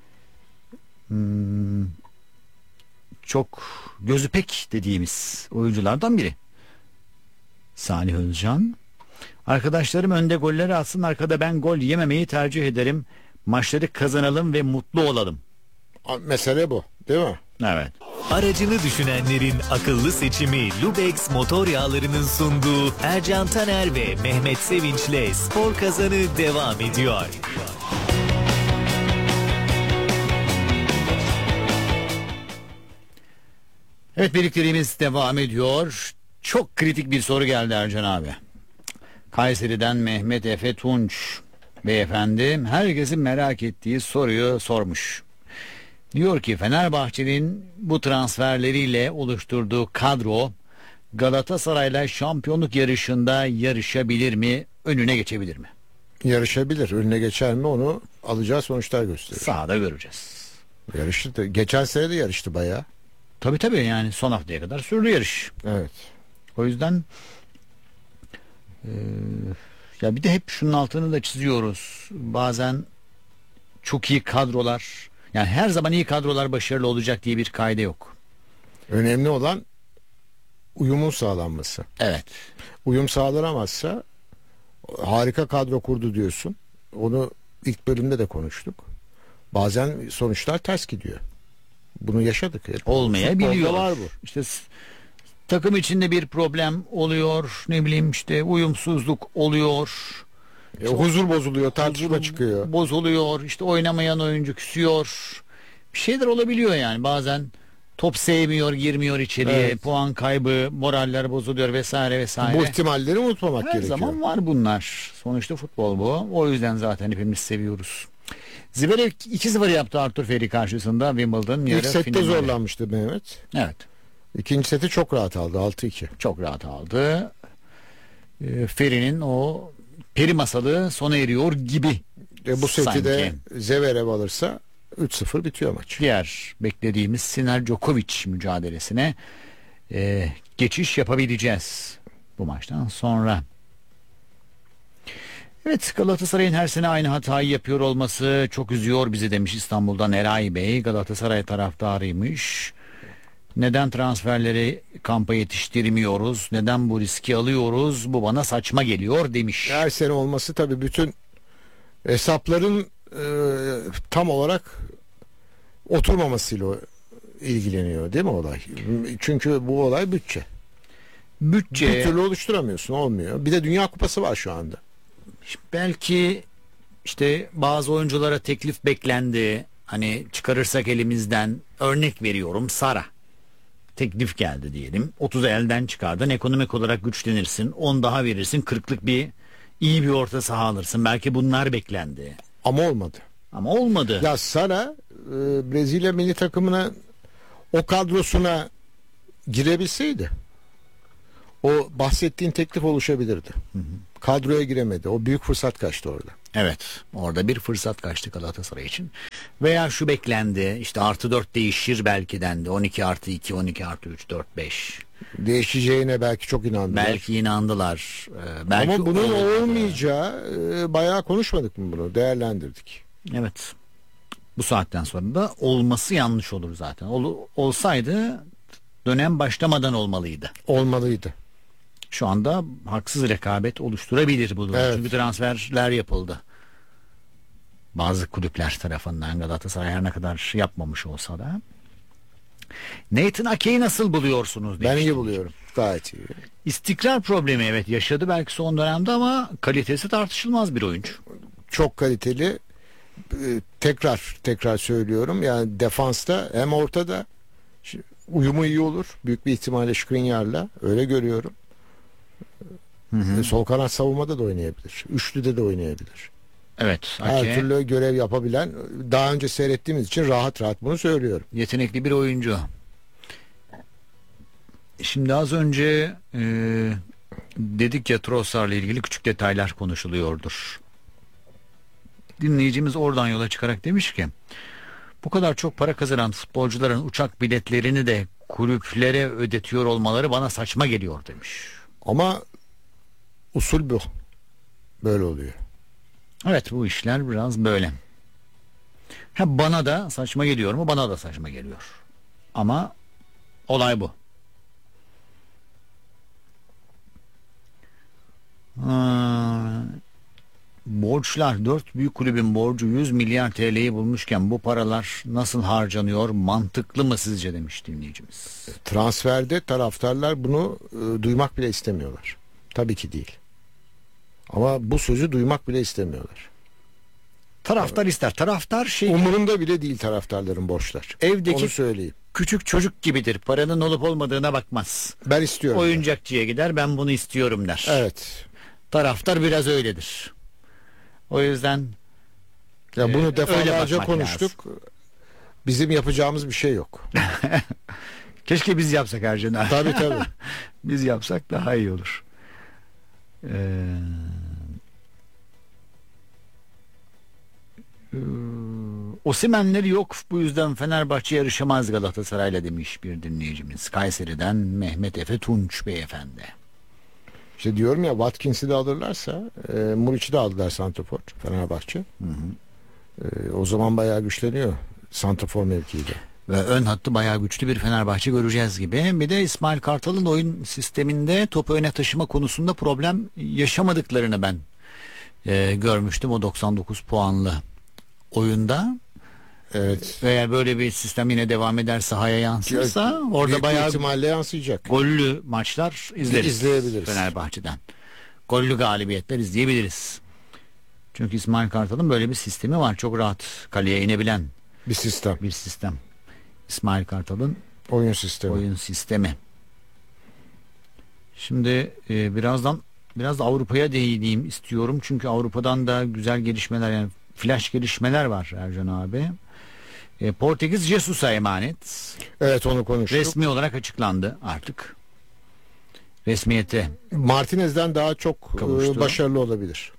hmm, çok gözü pek dediğimiz oyunculardan biri Salih Özcan. Arkadaşlarım önde golleri atsın, arkada ben gol yememeyi tercih ederim. Maçları kazanalım ve mutlu olalım. A- Mesele bu, değil mi? Evet. Aracını düşünenlerin akıllı seçimi Lubex Motor Yağları'nın sunduğu Ercan Taner ve Mehmet Sevinç'le Spor Kazanı devam ediyor. Evet, birlikteliğimiz devam ediyor. Çok kritik bir soru geldi Ercan abi. Kayseri'den Mehmet Efe Tunç beyefendi herkesin merak ettiği soruyu sormuş. Diyor ki Fenerbahçe'nin bu transferleriyle oluşturduğu kadro Galatasaray'la şampiyonluk yarışında yarışabilir mi? Önüne geçebilir mi? Yarışabilir. Önüne geçer mi onu alacağı sonuçlar gösterir. Sahada göreceğiz. Yarıştı. da- Geçen sene de yarıştı bayağı. Tabii tabii, yani son haftaya kadar sürdü yarış. Evet. O yüzden eee, ya bir de hep şunun altını da çiziyoruz. Bazen çok iyi kadrolar, yani her zaman iyi kadrolar başarılı olacak diye bir kaide yok. Önemli olan uyumun sağlanması. Evet. Uyum sağlanamazsa harika kadro kurdu diyorsun. Onu ilk bölümde de konuştuk. Bazen sonuçlar ters gidiyor. Bunu yaşadık. Hep. Olmayabiliyor. Futbolda var bu. İşte s- takım içinde bir problem oluyor, ne bileyim işte uyumsuzluk oluyor. E, huzur bozuluyor, tartışma Huzur çıkıyor. Bozuluyor, işte oynamayan oyuncu küsüyor. Bir şeyler olabiliyor yani, bazen top sevmiyor, girmiyor içeriye, Evet. puan kaybı, moraller bozuluyor vesaire vesaire. Bu ihtimalleri unutmamak Her gerekiyor. zaman var bunlar. Sonuçta futbol bu. O yüzden zaten hepimiz seviyoruz. Zverev iki sıfır yaptı Arthur Ferry karşısında Wimbledon yarı İlk sette finali. zorlanmıştı Mehmet. Evet. İkinci seti çok rahat aldı, altı iki. Çok rahat aldı. Ee, Ferry'nin o peri masalı sona eriyor gibi. E, bu seti de Sanki. Zverev alırsa üç sıfır bitiyor maç. Diğer beklediğimiz Sinner Djokovic mücadelesine e, geçiş yapabileceğiz bu maçtan sonra. Evet, Galatasaray'ın her sene aynı hatayı yapıyor olması çok üzüyor bizi demiş İstanbul'dan Eray Bey. Galatasaray taraftarıymış. Neden transferleri kampa yetiştirmiyoruz? Neden bu riski alıyoruz? Bu bana saçma geliyor demiş. Her sene olması tabii bütün hesapların e, tam olarak oturmamasıyla ilgileniyor değil mi olay? Çünkü bu olay bütçe. Bütçe Bir türlü oluşturamıyorsun, olmuyor. Bir de Dünya Kupası var şu anda. belki işte bazı oyunculara teklif beklendi. Hani çıkarırsak elimizden, örnek veriyorum, Sara. Teklif geldi diyelim. otuzu elden çıkardın. Ekonomik olarak güçlenirsin. on daha verirsin. kırklık bir iyi bir orta saha alırsın. Belki bunlar beklendi. Ama olmadı. Ama olmadı. Ya Sara e, Brezilya milli takımına o kadrosuna girebilseydi o bahsettiğin teklif oluşabilirdi. Hı hı. Kadroya giremedi. O büyük fırsat kaçtı orada. Evet. Orada bir fırsat kaçtı Galatasaray için. Veya şu beklendi. İşte artı dört değişir belki dendi. on iki artı iki, on iki artı üç, dört, beş. Değişeceğine belki çok inandılar. Belki inandılar. Ee, belki Ama bunun olmadı. olmayacağı e, bayağı konuşmadık mı bunu? Değerlendirdik. Evet. Bu saatten sonra da olması yanlış olur zaten. Ol, olsaydı dönem başlamadan olmalıydı. Olmalıydı. Şu anda haksız rekabet oluşturabilir bu durum. Evet. Çünkü transferler yapıldı. Bazı kulüpler tarafından, Galatasaray her ne kadar yapmamış olsa da. Nathan Ake'yi nasıl buluyorsunuz? Ben iyi buluyorum. Gayet iyi. İstikrar problemi evet yaşadı belki son dönemde ama kalitesi tartışılmaz bir oyuncu. Çok kaliteli. Ee, tekrar tekrar söylüyorum. Yani defansta hem ortada uyumu iyi olur. Büyük bir ihtimalle Skriniar'la öyle görüyorum. Hı hı. Sol kanat savunmada da oynayabilir. Üçlüde de oynayabilir. Evet. Her Ake, türlü görev yapabilen, daha önce seyrettiğimiz için rahat rahat bunu söylüyorum. yetenekli bir oyuncu. Şimdi az önce e, dedik ya Trossard'la ilgili küçük detaylar konuşuluyordur. Dinleyicimiz oradan yola çıkarak demiş ki bu kadar çok para kazanan futbolcuların uçak biletlerini de kulüplere ödetiyor olmaları bana saçma geliyor demiş. Ama usul bu. Böyle oluyor. Evet bu işler biraz böyle. Ha, bana da saçma geliyor mu? Bana da saçma geliyor. Ama olay bu. Ha, borçlar dört büyük kulübün borcu yüz milyar T L'yi bulmuşken bu paralar nasıl harcanıyor? Mantıklı mı sizce demiş dinleyicimiz. Transferde taraftarlar bunu e, duymak bile istemiyorlar. Tabii ki değil. Ama bu sözü duymak bile istemiyorlar. Taraftar ister. Taraftar şey Umurunda bile değil taraftarların borçlar. evdeki Onu söyleyeyim. küçük çocuk gibidir. Paranın olup olmadığına bakmaz. Ben istiyorum. Oyuncakçıya gider ben bunu istiyorum der. Evet. Taraftar biraz öyledir. O yüzden Ya bunu Ee, öyle defalarca bakmak konuştuk. Bizim yapacağımız bir şey yok. keşke biz yapsak Ercan abi. Tabii tabii. Biz yapsak daha iyi olur. Ee, Osimhen'leri yok bu yüzden Fenerbahçe yarışamaz Galatasaray'la demiş bir dinleyicimiz. Kayseri'den Mehmet Efe Tunç beyefendi. İşte diyorum ya Watkins'i de alırlarsa e, Muriç'i de aldılar santrafor Fenerbahçe. Hı hı. E, o zaman bayağı güçleniyor santrafor mevkiide. Ve ön hattı bayağı güçlü bir Fenerbahçe göreceğiz gibi. Bir de İsmail Kartal'ın oyun sisteminde topu öne taşıma konusunda problem yaşamadıklarını ben e, görmüştüm o doksan dokuz puanlı oyunda. Evet. Eğer böyle bir sistem yine devam eder sahaya yansırsa orada Büyük bayağı ihtimalle yansıyacak. gollü maçlar izleriz. İzleyebiliriz. Fenerbahçe'den. Gollü galibiyetler izleyebiliriz. Çünkü İsmail Kartal'ın böyle bir sistemi var. Çok rahat kaleye inebilen Bir sistem. bir sistem. İsmail Kartal'ın Oyun sistemi. oyun sistemi. Şimdi e, birazdan biraz da Avrupa'ya değineyim istiyorum. Çünkü Avrupa'dan da güzel gelişmeler yani flash gelişmeler var Ercan abi. E, Portekiz Jesus'a emanet. Evet onu konuştuk. Resmi olarak açıklandı artık. Resmiyete. Martinez'den daha çok Kavuştu. e, başarılı olabilir.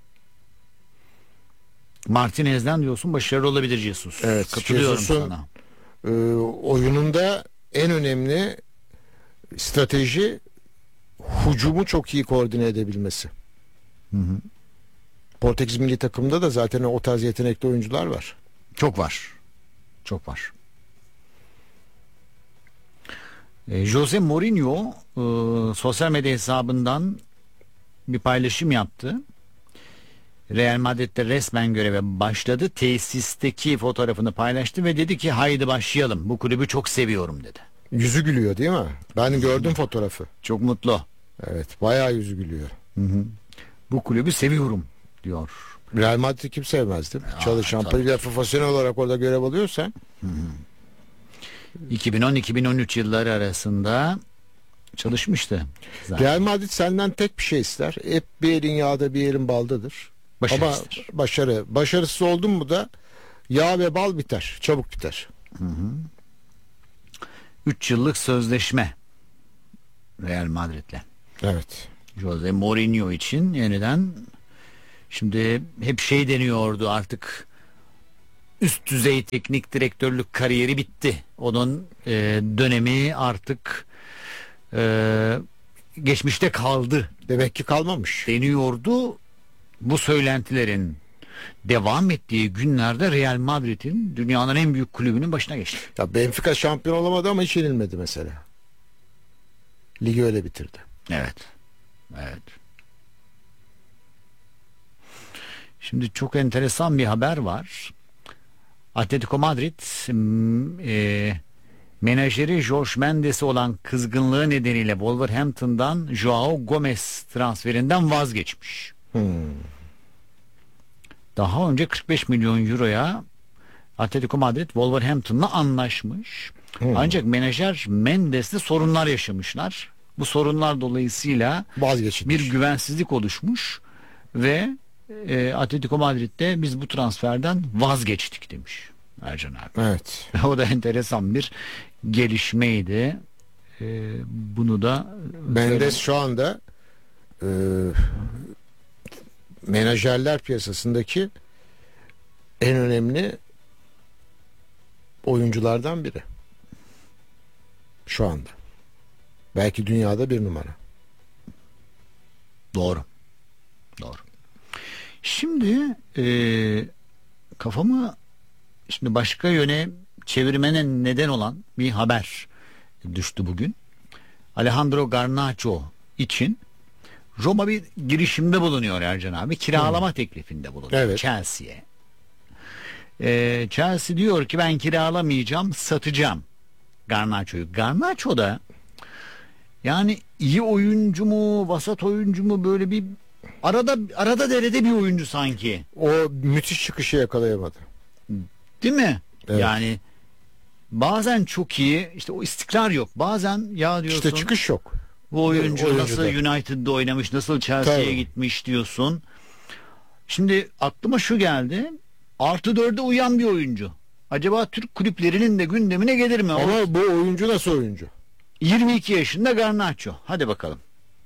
Martinez'den diyorsun başarılı olabilir Jesus. Evet, Katılıyorum Jesus'un sana. E, oyununda en önemli strateji hücumu çok iyi koordine edebilmesi. Hı hı. Portekiz milli takımında da zaten o tarz yetenekli oyuncular var. Çok var. Çok var. E, Jose Mourinho e, sosyal medya hesabından bir paylaşım yaptı. Real Madrid'de resmen göreve başladı. Tesisteki fotoğrafını paylaştı ve dedi ki haydi başlayalım. Bu kulübü çok seviyorum dedi. Yüzü gülüyor değil mi? Ben gördüm fotoğrafı. Çok mutlu. Evet, bayağı yüzü gülüyor. Hı hı. Bu kulübü seviyorum diyor. Real Madrid'i kim sevmezdi? Aa, Çalışan, tabii. profesyonel olarak orada görev alıyorsan. iki bin on iki bin on üç yılları arasında çalışmıştı zaten. Real Madrid senden tek bir şey ister. Hep bir elin yağda bir elin baldadır. Başarı Ama ister. başarı. Başarısız oldun mu da yağ ve bal biter. Çabuk biter. üç yıllık sözleşme Real Madrid'le. Evet. Jose Mourinho için yeniden, şimdi hep şey deniyordu artık, üst düzey teknik direktörlük kariyeri bitti. Onun e, dönemi artık e, geçmişte kaldı Demek ki kalmamış. deniyordu. Bu söylentilerin devam ettiği günlerde Real Madrid'in dünyanın en büyük kulübünün başına geçti. Ya Benfica şampiyon olamadı ama hiç yenilmedi mesela. Ligi öyle bitirdi. Evet. Evet. Şimdi çok enteresan bir haber var. Atletico Madrid m- e, menajeri Jorge Mendes'e olan kızgınlığı nedeniyle Wolverhampton'dan Joao Gomez transferinden vazgeçmiş. Hmm. Daha önce kırk beş milyon euroya Atletico Madrid Wolverhampton'la anlaşmış. Hmm. Ancak menajer Mendes'le sorunlar yaşamışlar. Bu sorunlar dolayısıyla Vazgeçilmiş. bir güvensizlik oluşmuş ve e, Atletico Madrid'de biz bu transferden vazgeçtik demiş Ercan abi. Evet. O da enteresan bir gelişmeydi. E, bunu da Mendes şu anda e, menajerler piyasasındaki en önemli oyunculardan biri. Şu anda. Belki dünyada bir numara. Doğru. Doğru. Şimdi e, kafamı şimdi başka yöne çevirmene neden olan bir haber düştü bugün. Alejandro Garnacho için Roma bir girişimde bulunuyor Ercan abi. Kiralama teklifinde bulunuyor Evet. Chelsea'ye. E, Chelsea diyor ki ben kiralamayacağım, satacağım Garnacho'yu. Garnacho da yani iyi oyuncu mu, vasat oyuncu mu, böyle bir arada arada derede bir oyuncu sanki. O müthiş çıkışı yakalayamadı. Değil mi? Evet. Yani bazen çok iyi, işte o istikrar yok. Bazen ya diyorsun İşte çıkış yok. bu oyuncu oyuncuda. nasıl United'da oynamış, nasıl Chelsea'ye Tabii. gitmiş diyorsun. Şimdi aklıma şu geldi. Artı dörde uyan bir oyuncu. Acaba Türk kulüplerinin de gündemine gelir mi? O Ama bu oyuncu nasıl oyuncu? yirmi iki yaşında Garnacho. Hadi bakalım.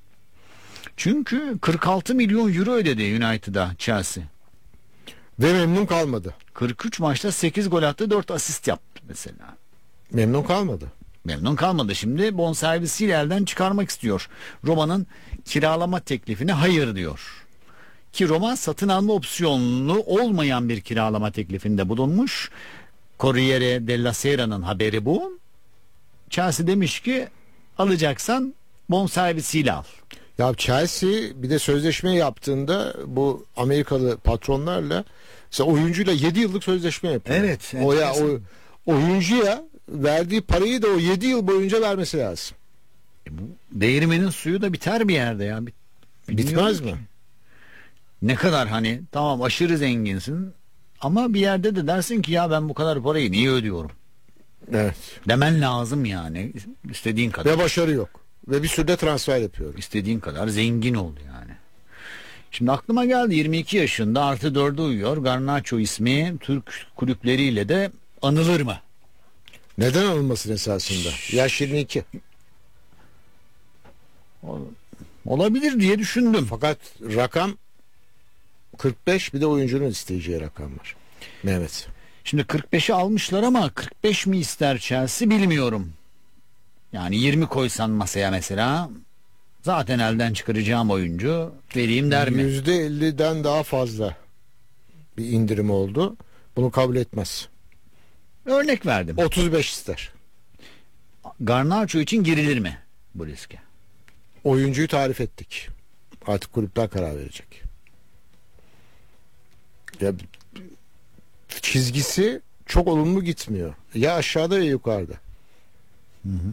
Çünkü kırk altı milyon euro ödedi United'a Chelsea. Ve memnun kalmadı. kırk üç maçta sekiz gol attı, dört asist yaptı mesela. Memnun kalmadı. Memnun kalmadı. Şimdi bonservisiyle elden çıkarmak istiyor. Roma'nın kiralama teklifine hayır diyor. Ki Roma satın alma opsiyonlu olmayan bir kiralama teklifinde bulunmuş. Corriere della Sera'nın haberi bu. Chelsea demiş ki alacaksan bonservisiyle al. Ya Chelsea bir de sözleşme yaptığında bu Amerikalı patronlarla mesela oyuncuyla yedi yıllık sözleşme yapıyor. Evet, O ya enteresan. o oyuncuya verdiği parayı da o yedi yıl boyunca vermesi lazım. E bu değirmenin suyu da biter bir yerde ya. Bit- Bitmez bilmiyorum mi? ki. Ne kadar hani tamam aşırı zenginsin ama bir yerde de dersin ki ya ben bu kadar parayı niye ödüyorum? Evet. Demen lazım yani. İstediğin kadar. Ve başarı yok. Ve bir sürü de transfer yapıyor. İstediğin kadar zengin ol yani. Şimdi aklıma geldi, yirmi iki yaşında artı dörde uyuyor. Garnacho ismi Türk kulüpleriyle de anılır mı? Neden alınmasın esasında? Yaş yirmi iki. Olabilir diye düşündüm. Fakat rakam kırk beş, bir de oyuncunun isteyeceği rakam var. Mehmet. Şimdi kırk beşi almışlar ama kırk beş mi ister Chelsea bilmiyorum. Yani yirmi koysan masaya mesela, zaten elden çıkaracağım oyuncu vereyim der mi? yüzde elliden daha fazla bir indirim oldu. Bunu kabul etmez. Örnek verdim. otuz beş ister. Garnacho için girilir mi bu riske? Oyuncuyu tarif ettik. Artık kulüpler karar verecek. Ya çizgisi çok olumlu gitmiyor. Ya aşağıda ya yukarıda. Hı hı.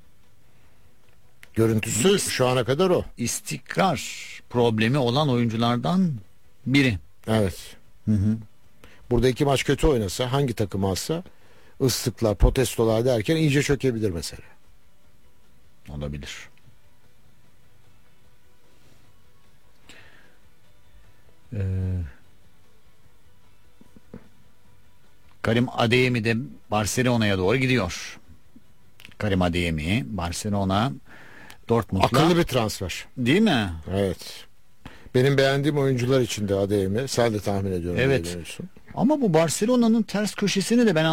Görüntüsü şu ana kadar o. İstikrar problemi olan oyunculardan biri. Evet. Hı hı. Burada iki maç kötü oynasa, hangi takım alsa ıslıklar, protestolar derken iyice çökebilir mesela. Olabilir. Ee, Karim Adeyemi de Barcelona'ya doğru gidiyor. Karim Adeyemi, Barcelona, Dortmund'la. Akıllı bir transfer. Değil mi? Evet. Benim beğendiğim oyuncular içinde Adeyemi. Sen de tahmin ediyorum. Evet. beğeniyorsun. Ama bu Barcelona'nın ters köşesini de ben